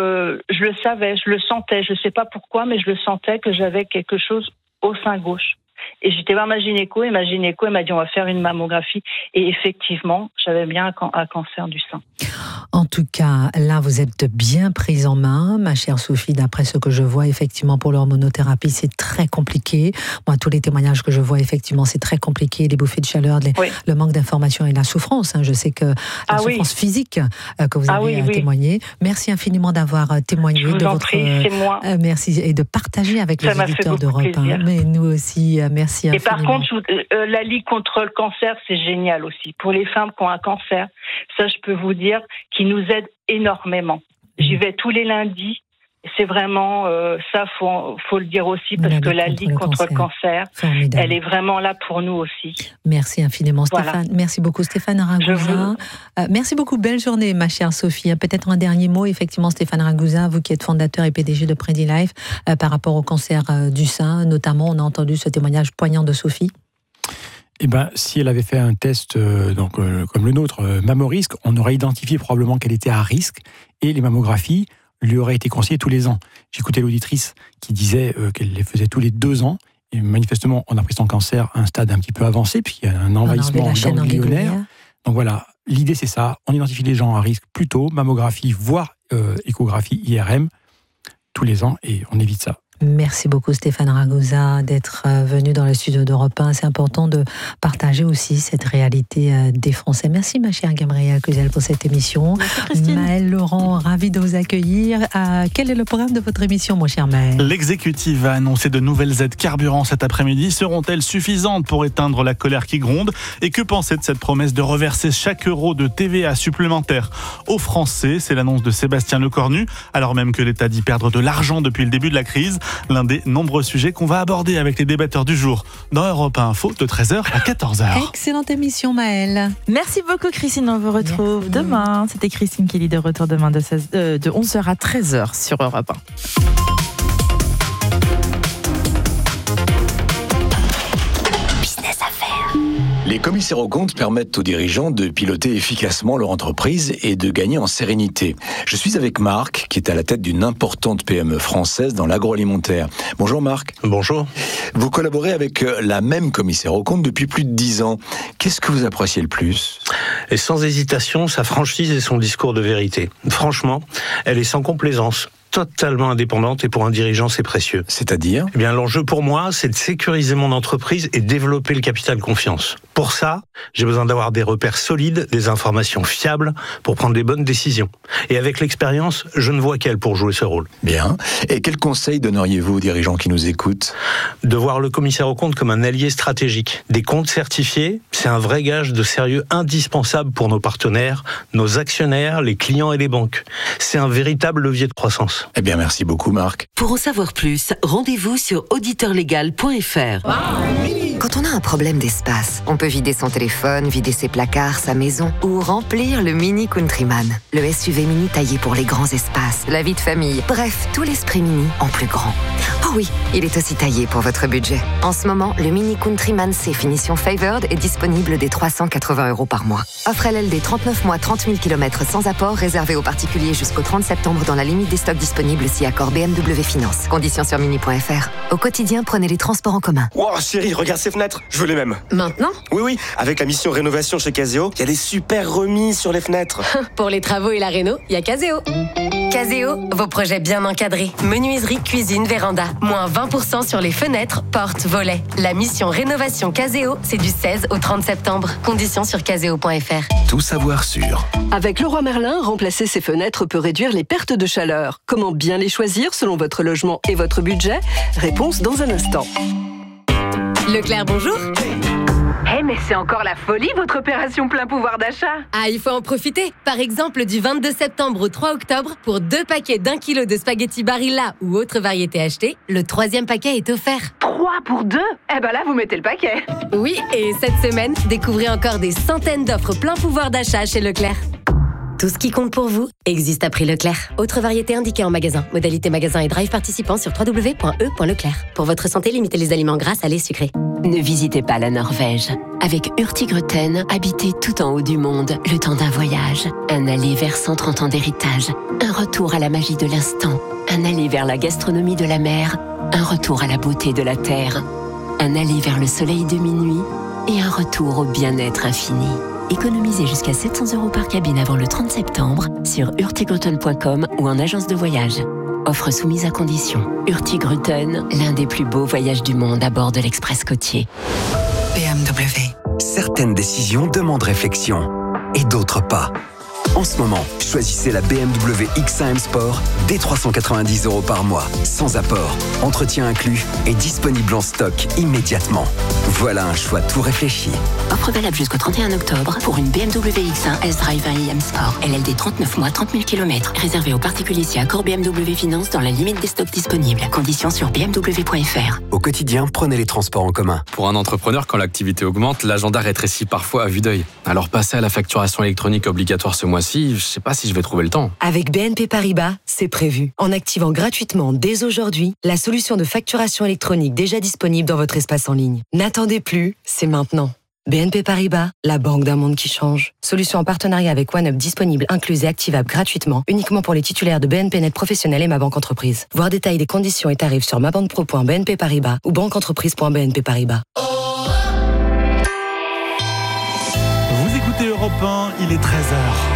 Speaker 3: je le savais, je le sentais, je ne sais pas pourquoi, mais je le sentais que j'avais quelque chose au sein gauche. Et j'étais voir ma gynéco et ma gynéco elle m'a dit on va faire une mammographie. Et effectivement, j'avais bien un cancer du sein.
Speaker 1: En tout cas, là, vous êtes bien prise en main, ma chère Sophie, d'après ce que je vois, effectivement, pour l'hormonothérapie, c'est très compliqué. Moi, tous les témoignages que je vois, effectivement, c'est très compliqué. Les bouffées de chaleur, le manque d'information et la souffrance. Je sais que la souffrance physique que vous avez témoigné. Merci infiniment d'avoir témoigné de votre...
Speaker 3: c'est moi.
Speaker 1: Merci et de partager avec les auditeurs d'Europe 1. Mais nous aussi, merci infiniment.
Speaker 3: Et par contre, la Ligue contre le cancer, c'est génial aussi. Pour les femmes qui ont un cancer, ça, je peux vous dire, qui nous aide énormément. J'y vais tous les lundis. C'est vraiment ça, faut le dire aussi, parce que la Ligue contre le cancer, elle est vraiment là pour nous aussi.
Speaker 1: Merci infiniment, Stéphane. Merci beaucoup, Stéphane Ragusa. Merci beaucoup, belle journée, ma chère Sophie. Peut-être un dernier mot, effectivement, Stéphane Ragusa, vous qui êtes fondateur et PDG de PrediLife, par rapport au cancer du sein, notamment, on a entendu ce témoignage poignant de Sophie.
Speaker 28: Eh ben, si elle avait fait un test comme le nôtre, mammorisque, on aurait identifié probablement qu'elle était à risque et les mammographies lui auraient été conseillées tous les ans. J'écoutais l'auditrice qui disait qu'elle les faisait tous les 2 ans. Et manifestement, on a pris son cancer à un stade un petit peu avancé, puisqu'il y a un envahissement ganglionnaire. Donc voilà, l'idée c'est ça. On identifie les gens à risque plus tôt, mammographie, voire échographie IRM, tous les ans, et on évite ça.
Speaker 1: Merci beaucoup Stéphane Ragusa d'être venu dans le studio d'Europe 1. C'est important de partager aussi cette réalité des Français. Merci ma chère Gabrielle Cluzel pour cette émission.
Speaker 2: Merci Christine.
Speaker 1: Maël Laurent, ravi de vous accueillir. Quel est le programme de votre émission, mon cher Maël?
Speaker 4: L'exécutif a annoncé de nouvelles aides carburant cet après-midi. Seront-elles suffisantes pour éteindre la colère qui gronde? Et que penser de cette promesse de reverser chaque euro de TVA supplémentaire aux Français? C'est l'annonce de Sébastien Lecornu, alors même que l'État dit perdre de l'argent depuis le début de la crise. L'un des nombreux sujets qu'on va aborder avec les débatteurs du jour dans Europe 1 Info de 13h à 14h.
Speaker 1: Excellente émission, Maëlle.
Speaker 2: Merci beaucoup, Christine. On vous retrouve demain. C'était Christine Kelly de retour demain de 11h à 13h sur Europe 1.
Speaker 14: Les commissaires aux comptes permettent aux dirigeants de piloter efficacement leur entreprise et de gagner en sérénité. Je suis avec Marc, qui est à la tête d'une importante PME française dans l'agroalimentaire. Bonjour Marc.
Speaker 12: Bonjour.
Speaker 14: Vous collaborez avec la même commissaire aux comptes depuis plus de 10 ans. Qu'est-ce que vous appréciez le plus?
Speaker 12: Et sans hésitation, sa franchise et son discours de vérité. Franchement, elle est sans complaisance. Totalement indépendante et pour un dirigeant, c'est précieux.
Speaker 14: C'est-à-dire ?
Speaker 12: Eh bien, l'enjeu pour moi, c'est de sécuriser mon entreprise et développer le capital confiance. Pour ça, j'ai besoin d'avoir des repères solides, des informations fiables pour prendre des bonnes décisions. Et avec l'expérience, je ne vois qu'elle pour jouer ce rôle.
Speaker 14: Bien. Et quels conseils donneriez-vous aux dirigeants qui nous écoutent ?
Speaker 12: De voir le commissaire aux comptes comme un allié stratégique. Des comptes certifiés, c'est un vrai gage de sérieux indispensable pour nos partenaires, nos actionnaires, les clients et les banques. C'est un véritable levier de croissance.
Speaker 14: Eh bien, merci beaucoup, Marc.
Speaker 17: Pour en savoir plus, rendez-vous sur auditeurlegal.fr.
Speaker 5: Quand on a un problème d'espace, on peut vider son téléphone, vider ses placards, sa maison ou remplir le Mini Countryman. Le SUV mini taillé pour les grands espaces, la vie de famille, bref, tout l'esprit mini en plus grand. Oh oui, il est aussi taillé pour votre budget. En ce moment, le Mini Countryman C finition Favored est disponible dès 380 € par mois. Offre LLD 39 mois, 30 000 km sans apport, réservé aux particuliers jusqu'au 30 septembre dans la limite des stocks disponibles si accord BMW Finance. Conditions sur mini.fr. Au quotidien, prenez les transports en commun.
Speaker 18: Wow, chérie, regarde ces fenêtres. Je veux les mêmes.
Speaker 5: Maintenant ?
Speaker 18: Oui. Avec la mission rénovation chez Caseo, il y a des super remises sur les fenêtres.
Speaker 16: Pour les travaux et la réno, il y a Caseo. Caseo, vos projets bien encadrés. Menuiserie, cuisine, véranda. Moins 20% sur les fenêtres, portes, volets. La mission rénovation Caseo, c'est du 16 au 30 septembre. Conditions sur caseo.fr.
Speaker 8: Tout savoir sûr.
Speaker 9: Avec Leroy Merlin, remplacer ses fenêtres peut réduire les pertes de chaleur. Comment bien les choisir selon votre logement et votre budget? Réponse dans un instant.
Speaker 16: Leclerc, bonjour.
Speaker 9: Mais c'est encore la folie, votre opération plein pouvoir d'achat.
Speaker 16: Ah, il faut en profiter. Par exemple, du 22 septembre au 3 octobre, pour 2 paquets d'1 kilo de spaghettis Barilla ou autre variété achetée, le 3e paquet est offert.
Speaker 9: 3 pour 2 ? Eh ben là, vous mettez le paquet.
Speaker 16: Oui, et cette semaine, découvrez encore des centaines d'offres plein pouvoir d'achat chez Leclerc. Tout ce qui compte pour vous existe à prix Leclerc. Autre variété indiquée en magasin. Modalité magasin et drive participant sur www.e.leclerc. Pour votre santé, limitez les aliments gras, salés, sucrés.
Speaker 13: Ne visitez pas la Norvège. Avec Hurtigruten, habitez tout en haut du monde le temps d'un voyage. Un aller vers 130 ans d'héritage. Un retour à la magie de l'instant. Un aller vers la gastronomie de la mer. Un retour à la beauté de la terre. Un aller vers le soleil de minuit. Et un retour au bien-être infini. Économisez jusqu'à 700 € par cabine avant le 30 septembre sur hurtigruten.com ou en agence de voyage. Offre soumise à condition. Hurtigruten, l'un des plus beaux voyages du monde à bord de l'Express côtier.
Speaker 8: BMW. Certaines décisions demandent réflexion et d'autres pas. En ce moment, choisissez la BMW X1 M Sport dès 390 € par mois, sans apport, entretien inclus et disponible en stock immédiatement. Voilà un choix tout réfléchi.
Speaker 13: Offre valable jusqu'au 31 octobre pour une BMW X1 S-Drive 1 IM Sport. LLD 39 mois, 30 000 km. Réservé aux particuliers si accord BMW Finance dans la limite des stocks disponibles. Conditions sur bmw.fr.
Speaker 8: Au quotidien, prenez les transports en commun.
Speaker 11: Pour un entrepreneur, quand l'activité augmente, l'agenda rétrécit parfois à vue d'œil. Alors passer à la facturation électronique obligatoire ce mois-ci, je sais pas si je vais trouver le temps.
Speaker 15: Avec BNP Paribas, c'est prévu. En activant gratuitement dès aujourd'hui la solution de facturation électronique déjà disponible dans votre espace en ligne. N'attendez plus, c'est maintenant. BNP Paribas, la banque d'un monde qui change. Solution en partenariat avec OneUp disponible, incluse et activable gratuitement, uniquement pour les titulaires de BNP Net Professionnel et Ma Banque Entreprise. Voir détails des conditions et tarifs sur mabanquepro.bnp Paribas ou banqueentreprise.bnp Paribas.
Speaker 4: Vous écoutez Europe 1, il est 13h.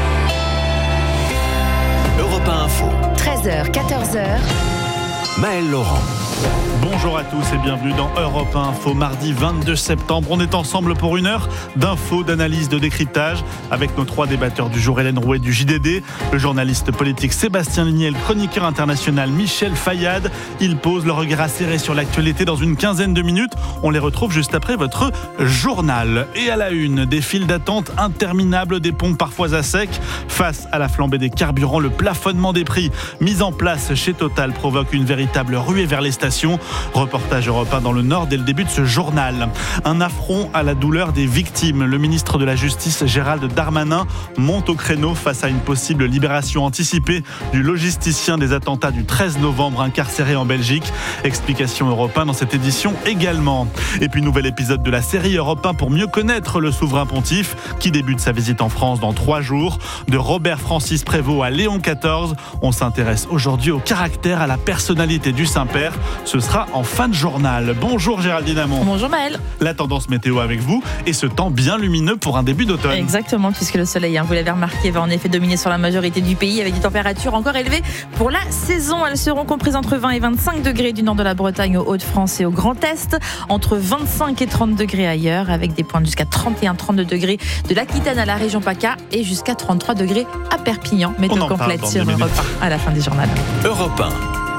Speaker 8: Europe 1 Info.
Speaker 15: 13h, 14h.
Speaker 8: Maël Laurent.
Speaker 4: Bonjour à tous et bienvenue dans Europe 1 Info, mardi 22 septembre. On est ensemble pour une heure d'infos, d'analyse, de décryptage avec nos 3 débatteurs du jour, Hélène Rouet du JDD, le journaliste politique Sébastien Ligné, le chroniqueur international Michel Fayad. Ils posent le regard acéré sur l'actualité dans une quinzaine de minutes. On les retrouve juste après votre journal. Et à la une, des files d'attente interminables, des pompes parfois à sec. Face à la flambée des carburants, le plafonnement des prix mis en place chez Total provoque une véritable ruée vers les stations. Reportage Europe 1 dans le Nord dès le début de ce journal. Un affront à la douleur des victimes. Le ministre de la Justice, Gérald Darmanin, monte au créneau face à une possible libération anticipée du logisticien des attentats du 13 novembre incarcéré en Belgique. Explication Europe 1 dans cette édition également. Et puis nouvel épisode de la série Europe 1 pour mieux connaître le souverain pontife qui débute sa visite en France dans 3 jours. De Robert Francis Prévost à Léon XIV, on s'intéresse aujourd'hui au caractère, à la personnalité du Saint-Père. Ce sera en fin de journal. Bonjour Géraldine Amont.
Speaker 2: Bonjour Maël.
Speaker 4: La tendance météo avec vous et ce temps bien lumineux pour un début d'automne.
Speaker 2: Exactement, puisque le soleil, vous l'avez remarqué, va en effet dominer sur la majorité du pays avec des températures encore élevées pour la saison. Elles seront comprises entre 20 et 25 degrés du nord de la Bretagne aux Hauts-de-France et au Grand Est, entre 25 et 30 degrés ailleurs, avec des pointes jusqu'à 31-32 degrés de l'Aquitaine à la région PACA et jusqu'à 33 degrés à Perpignan. Météo complète sur Europe 1 à la fin du journal.
Speaker 8: Europe 1.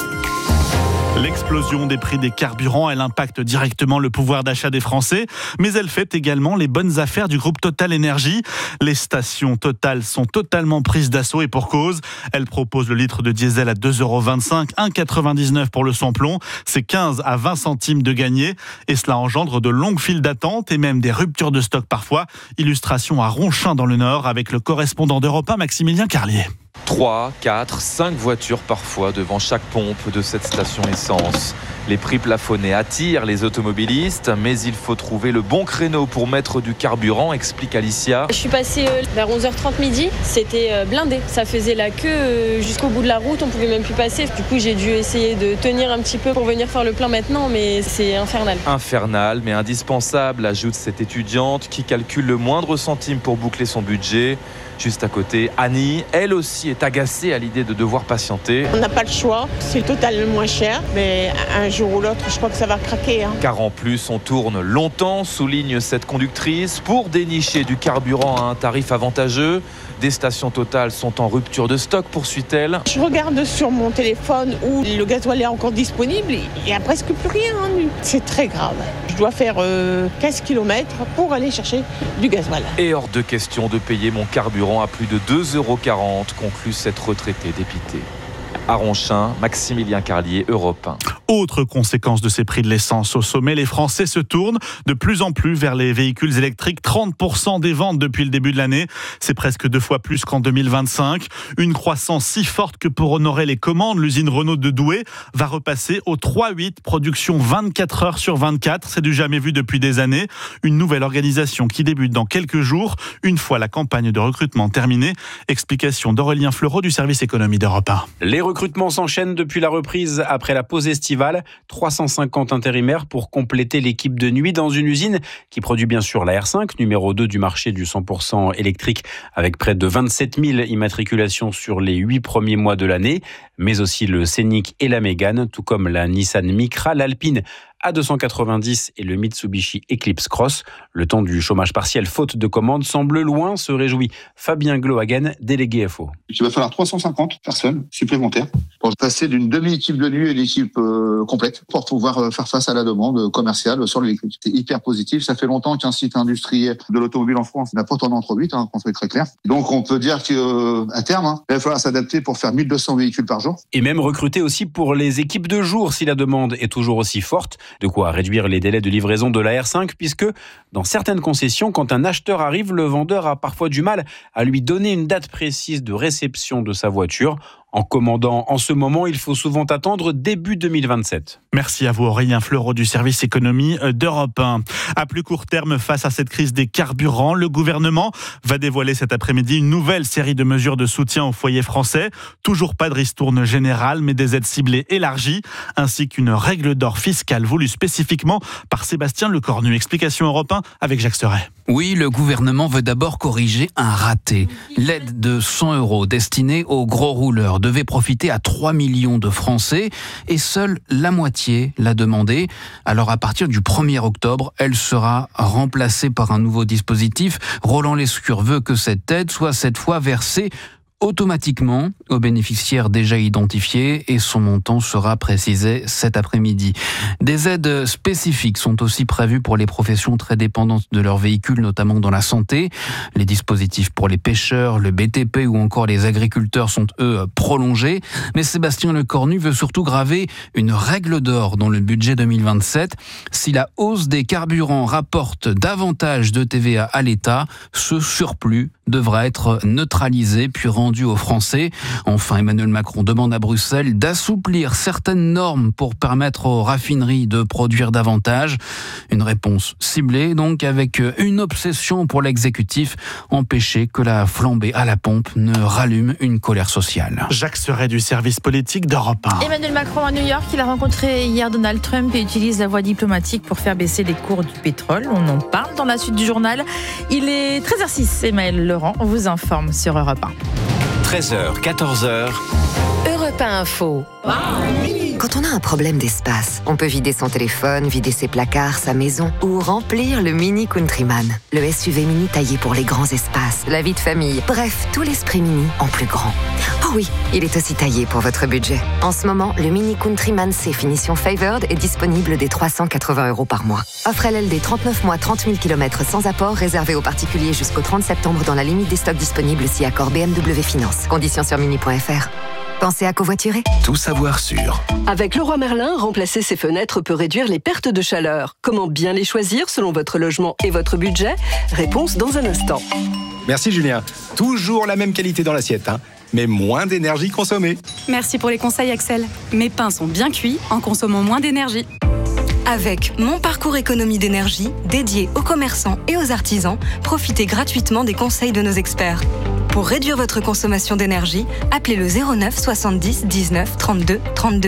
Speaker 4: L'explosion des prix des carburants, elle impacte directement le pouvoir d'achat des Français, mais elle fait également les bonnes affaires du groupe Total Énergie. Les stations Total sont totalement prises d'assaut et pour cause. Elles proposent le litre de diesel à 2,25 €, 1,99 € pour le sans-plomb. C'est 15 à 20 centimes de gagné et cela engendre de longues files d'attente et même des ruptures de stock parfois. Illustration à Ronchin dans le Nord avec le correspondant d'Europe 1, Maximilien Carlier.
Speaker 19: 3, 4, 5 voitures parfois devant chaque pompe de cette station essence.
Speaker 6: Les prix plafonnés attirent les automobilistes, mais il faut trouver le bon créneau pour mettre du carburant, explique Alicia.
Speaker 7: Je suis passée vers 11h30 midi, c'était blindé. Ça faisait la queue jusqu'au bout de la route, on pouvait même plus passer. Du coup, j'ai dû essayer de tenir un petit peu pour venir faire le plein maintenant, mais c'est infernal.
Speaker 6: Infernal, mais indispensable, ajoute cette étudiante qui calcule le moindre centime pour boucler son budget. Juste à côté, Annie, elle aussi est agacée à l'idée de devoir patienter.
Speaker 10: On n'a pas le choix, c'est le total le moins cher, mais un jour ou l'autre, je crois que ça va craquer.
Speaker 6: Car en plus, on tourne longtemps, souligne cette conductrice, pour dénicher du carburant à un tarif avantageux. Des stations Total sont en rupture de stock, poursuit-elle.
Speaker 10: Je regarde sur mon téléphone où le gasoil est encore disponible, il n'y a presque plus rien. C'est très grave. Je dois faire 15 km pour aller chercher du gasoil.
Speaker 6: Et hors de question de payer mon carburant à plus de 2,40 €, conclut cette retraitée dépitée. À Ronchin, Maximilien Carlier, Europe 1.
Speaker 4: Autre conséquence de ces prix de l'essence au sommet, les Français se tournent de plus en plus vers les véhicules électriques. 30% des ventes depuis le début de l'année. C'est presque 2 fois plus qu'en 2025. Une croissance si forte que pour honorer les commandes, l'usine Renault de Douai va repasser au 3/8, production 24 heures sur 24. C'est du jamais vu depuis des années. Une nouvelle organisation qui débute dans quelques jours, une fois la campagne de recrutement terminée. Explication d'Aurélien Fleureau du service économie d'Europe 1.
Speaker 19: Les recrutements s'enchaînent depuis la reprise après la pause estivale. 350 intérimaires pour compléter l'équipe de nuit dans une usine qui produit bien sûr la R5, numéro 2 du marché du 100% électrique, avec près de 27 000 immatriculations sur les 8 premiers mois de l'année, mais aussi le Scénic et la Mégane, tout comme la Nissan Micra, l'Alpine A290 et le Mitsubishi Eclipse Cross. Le temps du chômage partiel faute de commandes semble loin, se réjouit Fabien Glohagen, délégué FO.
Speaker 20: Il va falloir 350 personnes supplémentaires pour passer d'une demi-équipe de nuit à une équipe complète pour pouvoir faire face à la demande commerciale sur le véhicule. C'est hyper positif. Ça fait longtemps qu'un site industriel de l'automobile en France n'a pas tourné entre 8, qu'on soit très clair. Donc on peut dire qu'à terme, il va falloir s'adapter pour faire 1200 véhicules par jour.
Speaker 19: Et même recruter aussi pour les équipes de jour si la demande est toujours aussi forte. De quoi réduire les délais de livraison de la R5 puisque dans certaines concessions, quand un acheteur arrive, le vendeur a parfois du mal à lui donner une date précise de réception de sa voiture. En commandant en ce moment, il faut souvent attendre début 2027.
Speaker 4: Merci à vous Aurélien Fleureau du service économie d'Europe 1. À plus court terme, face à cette crise des carburants, le gouvernement va dévoiler cet après-midi une nouvelle série de mesures de soutien aux foyers français. Toujours pas de ristourne générale, mais des aides ciblées élargies, ainsi qu'une règle d'or fiscale voulue spécifiquement par Sébastien Lecornu. Explication Europe 1 avec Jacques Serret.
Speaker 21: Oui, le gouvernement veut d'abord corriger un raté. L'aide de 100 € destinée aux gros rouleurs devait profiter à 3 millions de Français et seule la moitié l'a demandé. Alors à partir du 1er octobre, elle sera remplacée par un nouveau dispositif. Roland Lescure veut que cette aide soit cette fois versée automatiquement aux bénéficiaires déjà identifiés et son montant sera précisé cet après-midi. Des aides spécifiques sont aussi prévues pour les professions très dépendantes de leurs véhicules, notamment dans la santé. Les dispositifs pour les pêcheurs, le BTP ou encore les agriculteurs sont eux prolongés. Mais Sébastien Lecornu veut surtout graver une règle d'or dans le budget 2027. Si la hausse des carburants rapporte davantage de TVA à l'État, ce surplus devra être neutralisé puis rendu aux Français. Enfin, Emmanuel Macron demande à Bruxelles d'assouplir certaines normes pour permettre aux raffineries de produire davantage. Une réponse ciblée, donc, avec une obsession pour l'exécutif, empêcher que la flambée à la pompe ne rallume une colère sociale.
Speaker 4: Jacques Serret du service politique d'Europe 1.
Speaker 2: Emmanuel Macron à New York, il a rencontré hier Donald Trump et utilise la voie diplomatique pour faire baisser les cours du pétrole. On en parle dans la suite du journal. Il est 13h06, Emmaël Laurent vous informe sur Europe 1.
Speaker 23: 13h, 14h.
Speaker 16: Europe 1 Info.
Speaker 5: Quand on a un problème d'espace, on peut vider son téléphone, vider ses placards, sa maison ou remplir le Mini Countryman. Le SUV mini taillé pour les grands espaces, la vie de famille, bref, tout l'esprit mini en plus grand. Oh oui, il est aussi taillé pour votre budget. En ce moment, le Mini Countryman C finition Favored est disponible dès 380 € par mois. Offre LLD 39 mois, 30 000 km sans apport, réservé aux particuliers jusqu'au 30 septembre dans la limite des stocks disponibles si accord BMW Finance. Conditions sur mini.fr. Pensez à covoiturer.
Speaker 8: Tout savoir sur.
Speaker 9: Avec Leroy Merlin, remplacer ses fenêtres peut réduire les pertes de chaleur. Comment bien les choisir selon votre logement et votre budget ? Réponse dans un instant.
Speaker 22: Merci Julien. Toujours la même qualité dans l'assiette.
Speaker 1: mais moins d'énergie consommée.
Speaker 3: Merci pour les conseils, Axel. Mes pains sont bien cuits en consommant moins d'énergie.
Speaker 22: Avec Mon Parcours Économie d'énergie, dédié aux commerçants et aux artisans, profitez gratuitement des conseils de nos experts. Pour réduire votre consommation d'énergie, appelez le 09 70 19 32 32.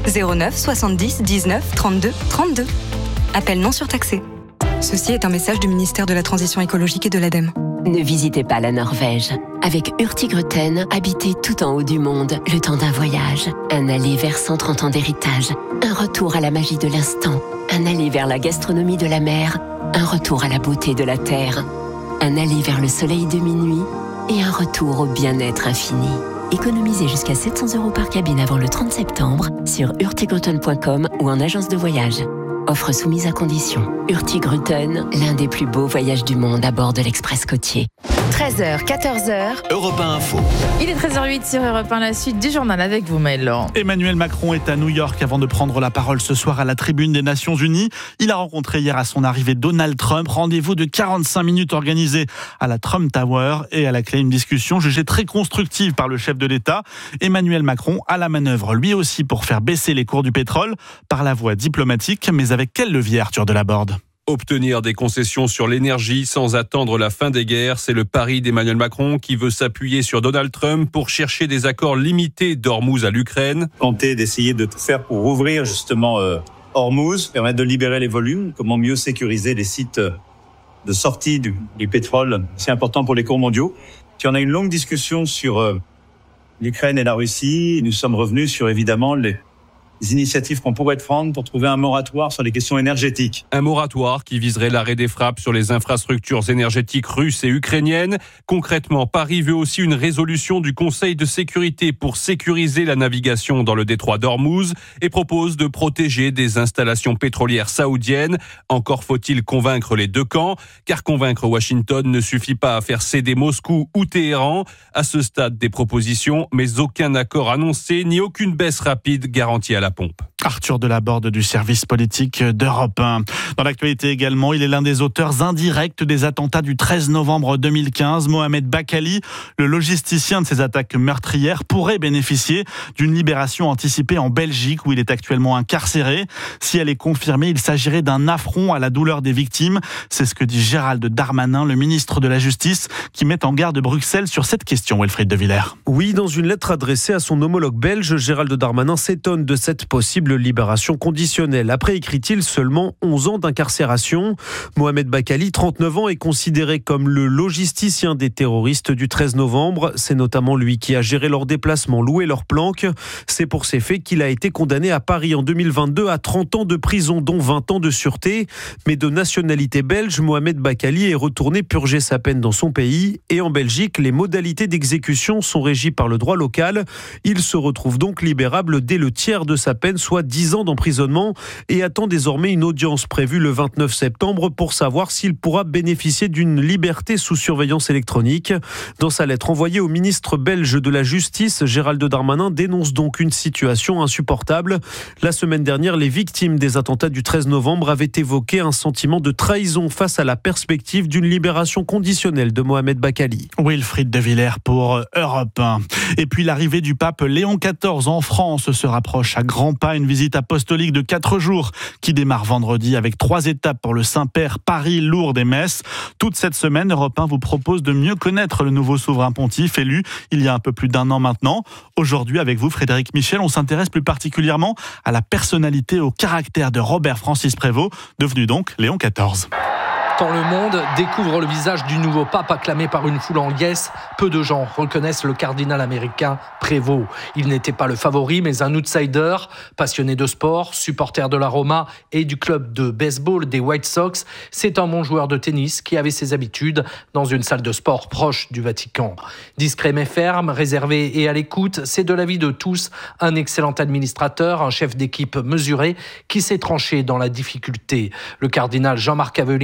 Speaker 22: 09 70 19 32 32. Appel non surtaxé. Ceci est un message du ministère de la Transition écologique et de l'ADEME.
Speaker 13: Ne visitez pas la Norvège. Avec Hurtigruten, habitez tout en haut du monde, le temps d'un voyage. Un aller vers 130 ans d'héritage. Un retour à la magie de l'instant. Un aller vers la gastronomie de la mer. Un retour à la beauté de la terre. Un aller vers le soleil de minuit. Et un retour au bien-être infini. Économisez jusqu'à 700 € par cabine avant le 30 septembre sur hurtigruten.com ou en agence de voyage. Offre soumise à condition. Hurtigruten, l'un des plus beaux voyages du monde à bord de l'Express côtier.
Speaker 2: 13h, 14h.
Speaker 23: Europe 1 Info.
Speaker 2: Il est 13h08 sur Europe 1, la suite du journal avec vous, Maël Laurent.
Speaker 4: Emmanuel Macron est à New York avant de prendre la parole ce soir à la tribune des Nations Unies. Il a rencontré hier à son arrivée Donald Trump. Rendez-vous de 45 minutes organisé à la Trump Tower et à la clé une discussion jugée très constructive par le chef de l'État. Emmanuel Macron à la manœuvre lui aussi pour faire baisser les cours du pétrole par la voie diplomatique, mais avec quel levier, Arthur Delaborde ?
Speaker 24: Obtenir des concessions sur l'énergie sans attendre la fin des guerres, c'est le pari d'Emmanuel Macron qui veut s'appuyer sur Donald Trump pour chercher des accords limités d'Ormuz à l'Ukraine.
Speaker 25: Tenter d'essayer de tout faire pour ouvrir justement Ormuz, permettre de libérer les volumes, comment mieux sécuriser les sites de sortie du pétrole, c'est important pour les cours mondiaux. Puis on a une longue discussion sur l'Ukraine et la Russie. Nous sommes revenus sur évidemment les initiatives qu'on pourrait prendre pour trouver un moratoire sur les questions énergétiques.
Speaker 24: Un moratoire qui viserait l'arrêt des frappes sur les infrastructures énergétiques russes et ukrainiennes. Concrètement, Paris veut aussi une résolution du Conseil de sécurité pour sécuriser la navigation dans le détroit d'Ormuz et propose de protéger des installations pétrolières saoudiennes. Encore faut-il convaincre les deux camps, car convaincre Washington ne suffit pas à faire céder Moscou ou Téhéran. À ce stade des propositions, mais aucun accord annoncé ni aucune baisse rapide garantie à la pompe.
Speaker 4: Arthur Delaborde du service politique d'Europe 1. Dans l'actualité également, il est l'un des auteurs indirects des attentats du 13 novembre 2015. Mohamed Bakali, le logisticien de ces attaques meurtrières, pourrait bénéficier d'une libération anticipée en Belgique où il est actuellement incarcéré. Si elle est confirmée, il s'agirait d'un affront à la douleur des victimes. C'est ce que dit Gérald Darmanin, le ministre de la Justice, qui met en garde Bruxelles sur cette question, Wilfried de Villers.
Speaker 26: Oui, dans une lettre adressée à son homologue belge, Gérald Darmanin s'étonne de cette possible libération conditionnelle. Après, écrit-il, seulement 11 ans d'incarcération. Mohamed Bakali, 39 ans, est considéré comme le logisticien des terroristes du 13 novembre. C'est notamment lui qui a géré leurs déplacements, loué leurs planques. C'est pour ces faits qu'il a été condamné à Paris en 2022 à 30 ans de prison, dont 20 ans de sûreté. Mais de nationalité belge, Mohamed Bakali est retourné purger sa peine dans son pays. Et en Belgique, les modalités d'exécution sont régies par le droit local. Il se retrouve donc libérable dès le tiers de sa peine, soit 10 ans d'emprisonnement, et attend désormais une audience prévue le 29 septembre pour savoir s'il pourra bénéficier d'une liberté sous surveillance électronique. Dans sa lettre envoyée au ministre belge de la Justice, Gérald Darmanin dénonce donc une situation insupportable. La semaine dernière, les victimes des attentats du 13 novembre avaient évoqué un sentiment de trahison face à la perspective d'une libération conditionnelle de Mohamed Bakali.
Speaker 4: Wilfried de Villers pour Europe 1. Et puis l'arrivée du pape Léon XIV en France se rapproche à grands pas. Une visite apostolique de 4 jours qui démarre vendredi avec 3 étapes pour le Saint-Père, Paris, Lourdes et Metz. Toute cette semaine, Europe 1 vous propose de mieux connaître le nouveau souverain pontife élu il y a un peu plus d'1 an maintenant. Aujourd'hui, avec vous, Frédéric Michel, on s'intéresse plus particulièrement à la personnalité et au caractère de Robert Francis Prévost, devenu donc Léon XIV.
Speaker 27: Quand le monde découvre le visage du nouveau pape acclamé par une foule en liesse, peu de gens reconnaissent le cardinal américain Prévost. Il n'était pas le favori, mais un outsider, passionné de sport, supporter de la Roma et du club de baseball des White Sox. C'est un bon joueur de tennis qui avait ses habitudes dans une salle de sport proche du Vatican. Discret mais ferme, réservé et à l'écoute, c'est de l'avis de tous un excellent administrateur, un chef d'équipe mesuré qui s'est tranché dans la difficulté. Le cardinal Jean-Marc Aveline a travaillé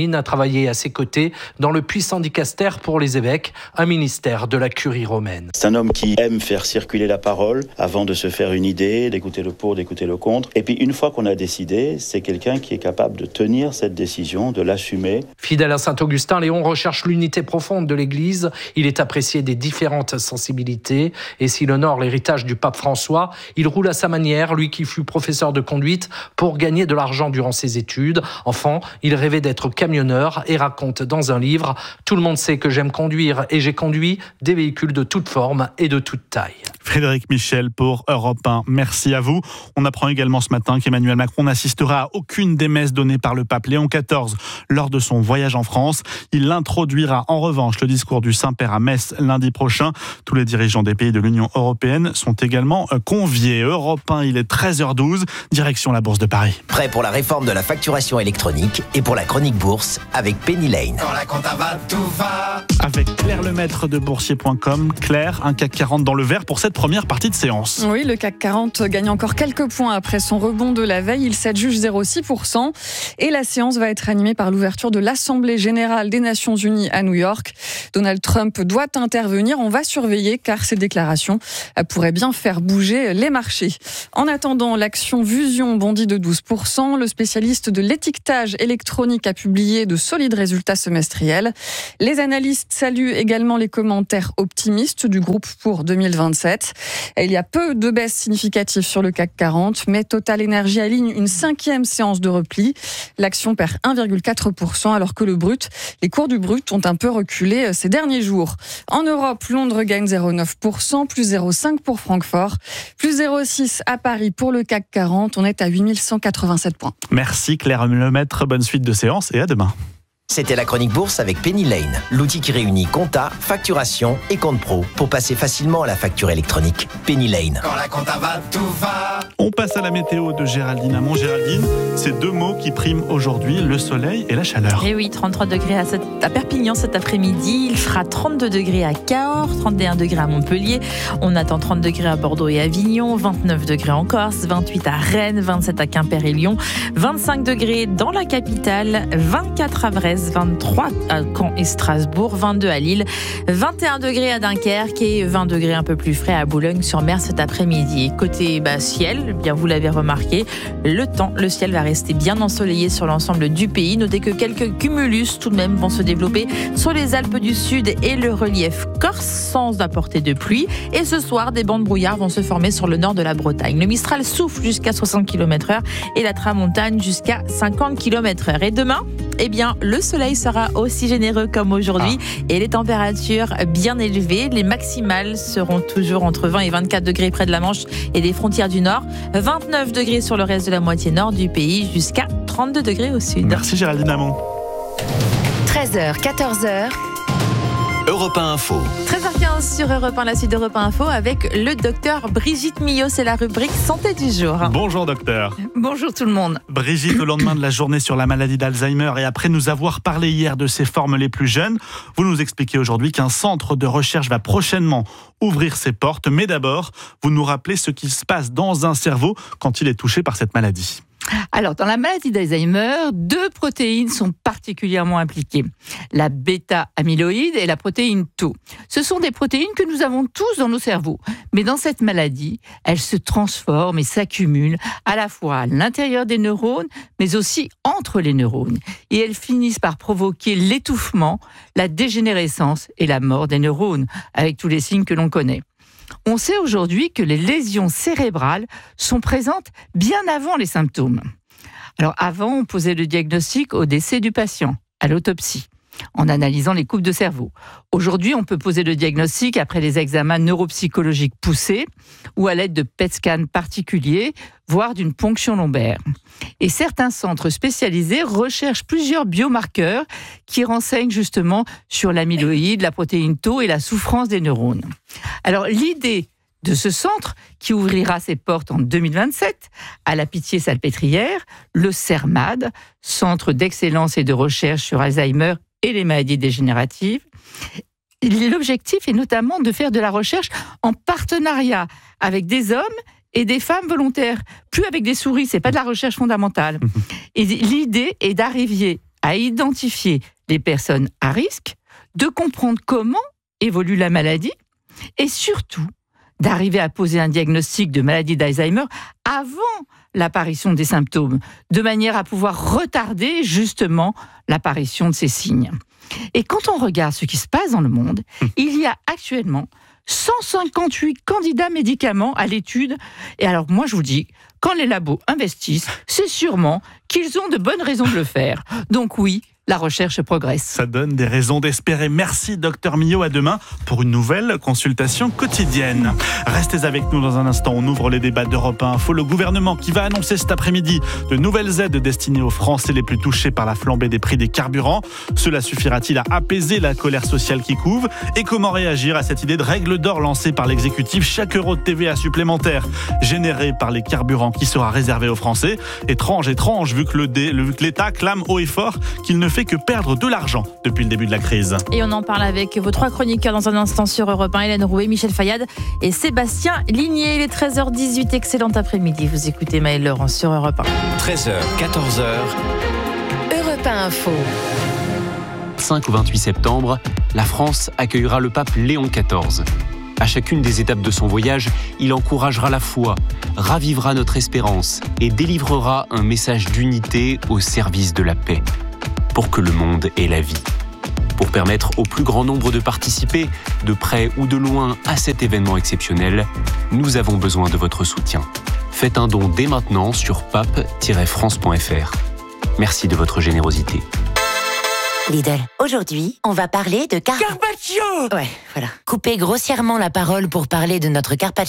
Speaker 27: travaillé à ses côtés dans le puissant dicaster pour les évêques, un ministère de la curie romaine.
Speaker 7: C'est un homme qui aime faire circuler la parole avant de se faire une idée, d'écouter le pour, d'écouter le contre. Et puis une fois qu'on a décidé, c'est quelqu'un qui est capable de tenir cette décision, de l'assumer.
Speaker 27: Fidèle à Saint-Augustin, Léon recherche l'unité profonde de l'Église. Il est apprécié des différentes sensibilités. Et s'il honore l'héritage du pape François, il roule à sa manière, lui qui fut professeur de conduite pour gagner de l'argent durant ses études. Enfant, il rêvait d'être camionneur et raconte dans un livre « Tout le monde sait que j'aime conduire et j'ai conduit des véhicules de toute forme et de toute taille ».
Speaker 4: Frédéric Michel pour Europe 1. Merci à vous. On apprend également ce matin qu'Emmanuel Macron n'assistera à aucune des messes données par le pape Léon XIV lors de son voyage en France. Il introduira en revanche le discours du Saint-Père à Metz lundi prochain. Tous les dirigeants des pays de l'Union européenne sont également conviés. Europe 1, il est 13h12, direction la Bourse de Paris.
Speaker 11: Prêt pour la réforme de la facturation électronique et pour la chronique bourse avec Penny Lane.
Speaker 12: Quand la compta va, tout va.
Speaker 4: Avec Claire Lemaître de boursier.com. Claire, un CAC 40 dans le vert pour cette première partie de séance.
Speaker 14: Oui, le CAC 40 gagne encore quelques points après son rebond de la veille. Il s'adjuge 0,6%. Et la séance va être animée par l'ouverture de l'Assemblée générale des Nations Unies à New York. Donald Trump doit intervenir. On va surveiller car ses déclarations pourraient bien faire bouger les marchés. En attendant, l'action Vusion bondit de 12%. Le spécialiste de l'étiquetage électronique a publié de solides résultats semestriels. Les analystes saluent également les commentaires optimistes du groupe pour 2027. Il y a peu de baisses significatives sur le CAC 40, mais Total Energy aligne une 5e séance de repli. L'action perd 1,4% alors que les cours du brut ont un peu reculé ces derniers jours. En Europe, Londres gagne 0,9%, plus 0,5% pour Francfort, plus 0,6% à Paris pour le CAC 40. On est à 8187 points.
Speaker 4: Merci Claire Lemaître, bonne suite de séance et à demain.
Speaker 11: C'était la chronique bourse avec Penny Lane, l'outil qui réunit compta, facturation et compte pro pour passer facilement à la facture électronique. Penny Lane.
Speaker 12: Quand la compta va, tout va.
Speaker 4: On passe à la météo de Géraldine Amont. Géraldine, c'est deux mots qui priment aujourd'hui, le soleil et la chaleur.
Speaker 2: Et oui, 33 degrés à Perpignan cet après-midi. Il fera 32 degrés à Cahors, 31 degrés à Montpellier. On attend 30 degrés à Bordeaux et Avignon, 29 degrés en Corse, 28 à Rennes, 27 à Quimper et Lyon, 25 degrés dans la capitale, 24 à Brest, 23 à Caen et Strasbourg, 22 à Lille, 21 degrés à Dunkerque et 20 degrés un peu plus frais à Boulogne-sur-Mer cet après-midi. Côté ciel, bien vous l'avez remarqué, le ciel va rester bien ensoleillé sur l'ensemble du pays. Notez que quelques cumulus tout de même vont se développer sur les Alpes du Sud et le relief corse sans apporter de pluie. Et ce soir, des bancs de brouillard vont se former sur le nord de la Bretagne. Le Mistral souffle jusqu'à 60 km/h et la tramontane jusqu'à 50 km/h. Et demain, le soleil sera aussi généreux comme aujourd'hui et les températures bien élevées. Les maximales seront toujours entre 20 et 24 degrés près de la Manche et des frontières du Nord. 29 degrés sur le reste de la moitié nord du pays jusqu'à 32 degrés au sud.
Speaker 4: Merci Géraldine Amont.
Speaker 13: 13h, 14h.
Speaker 23: Europe 1 Info.
Speaker 2: 13h15 sur Europe 1, la suite d'Europe 1 Info avec le docteur Brigitte Millot. C'est la rubrique santé du jour.
Speaker 4: Bonjour docteur.
Speaker 15: Bonjour tout le monde.
Speaker 4: Brigitte, au lendemain de la journée sur la maladie d'Alzheimer et après nous avoir parlé hier de ses formes les plus jeunes, vous nous expliquez aujourd'hui qu'un centre de recherche va prochainement ouvrir ses portes. Mais d'abord, vous nous rappelez ce qui se passe dans un cerveau quand il est touché par cette maladie.
Speaker 15: Alors, dans la maladie d'Alzheimer, deux protéines sont particulièrement impliquées. La bêta-amyloïde et la protéine Tau. Ce sont des protéines que nous avons tous dans nos cerveaux. Mais dans cette maladie, elles se transforment et s'accumulent à la fois à l'intérieur des neurones, mais aussi entre les neurones. Et elles finissent par provoquer l'étouffement, la dégénérescence et la mort des neurones, avec tous les signes que l'on connaît. On sait aujourd'hui que les lésions cérébrales sont présentes bien avant les symptômes. Alors avant, on posait le diagnostic au décès du patient, à l'autopsie, en analysant les coupes de cerveau. Aujourd'hui, on peut poser le diagnostic après les examens neuropsychologiques poussés ou à l'aide de PET-scans particuliers, voire d'une ponction lombaire. Et certains centres spécialisés recherchent plusieurs biomarqueurs qui renseignent justement sur l'amyloïde, la protéine Tau et la souffrance des neurones. Alors l'idée de ce centre, qui ouvrira ses portes en 2027 à la Pitié-Salpêtrière, le CERMAD, Centre d'excellence et de recherche sur Alzheimer et les maladies dégénératives. L'objectif est notamment de faire de la recherche en partenariat avec des hommes et des femmes volontaires, plus avec des souris, c'est pas de la recherche fondamentale. Et l'idée est d'arriver à identifier des personnes à risque, de comprendre comment évolue la maladie et surtout d'arriver à poser un diagnostic de maladie d'Alzheimer avant l'apparition des symptômes, de manière à pouvoir retarder justement l'apparition de ces signes. Et quand on regarde ce qui se passe dans le monde, il y a actuellement 158 candidats médicaments à l'étude. Et alors moi je vous dis, quand les labos investissent, c'est sûrement qu'ils ont de bonnes raisons de le faire. Donc oui, la recherche progresse.
Speaker 4: Ça donne des raisons d'espérer. Merci Dr Millot, à demain pour une nouvelle consultation quotidienne. Restez avec nous dans un instant, on ouvre les débats d'Europe 1 Info. Le gouvernement qui va annoncer cet après-midi de nouvelles aides destinées aux Français les plus touchés par la flambée des prix des carburants. Cela suffira-t-il à apaiser la colère sociale qui couve? Et comment réagir à cette idée de règle d'or lancée par l'exécutif? Chaque euro de TVA supplémentaire généré par les carburants qui sera réservé aux Français. Étrange, vu que l'État clame haut et fort qu'il ne fait que perdre de l'argent depuis le début de la crise.
Speaker 2: Et on en parle avec vos 3 chroniqueurs dans un instant sur Europe 1, Hélène Rouet, Michel Fayad et Sébastien Ligné. Il est 13h18, excellent après-midi. Vous écoutez Maëlle Laurent sur Europe 1.
Speaker 23: 13h, 14h.
Speaker 16: Europe 1 Info.
Speaker 6: 5 au 28 septembre, la France accueillera le pape Léon XIV. À chacune des étapes de son voyage, il encouragera la foi, ravivera notre espérance et délivrera un message d'unité au service de la paix, pour que le monde ait la vie. Pour permettre au plus grand nombre de participer, de près ou de loin, à cet événement exceptionnel, nous avons besoin de votre soutien. Faites un don dès maintenant sur pape-france.fr. Merci de votre générosité.
Speaker 13: Lidl, aujourd'hui, on va parler de
Speaker 10: Carpaccio.
Speaker 13: Ouais, voilà. Coupez grossièrement la parole pour parler de notre carpaccio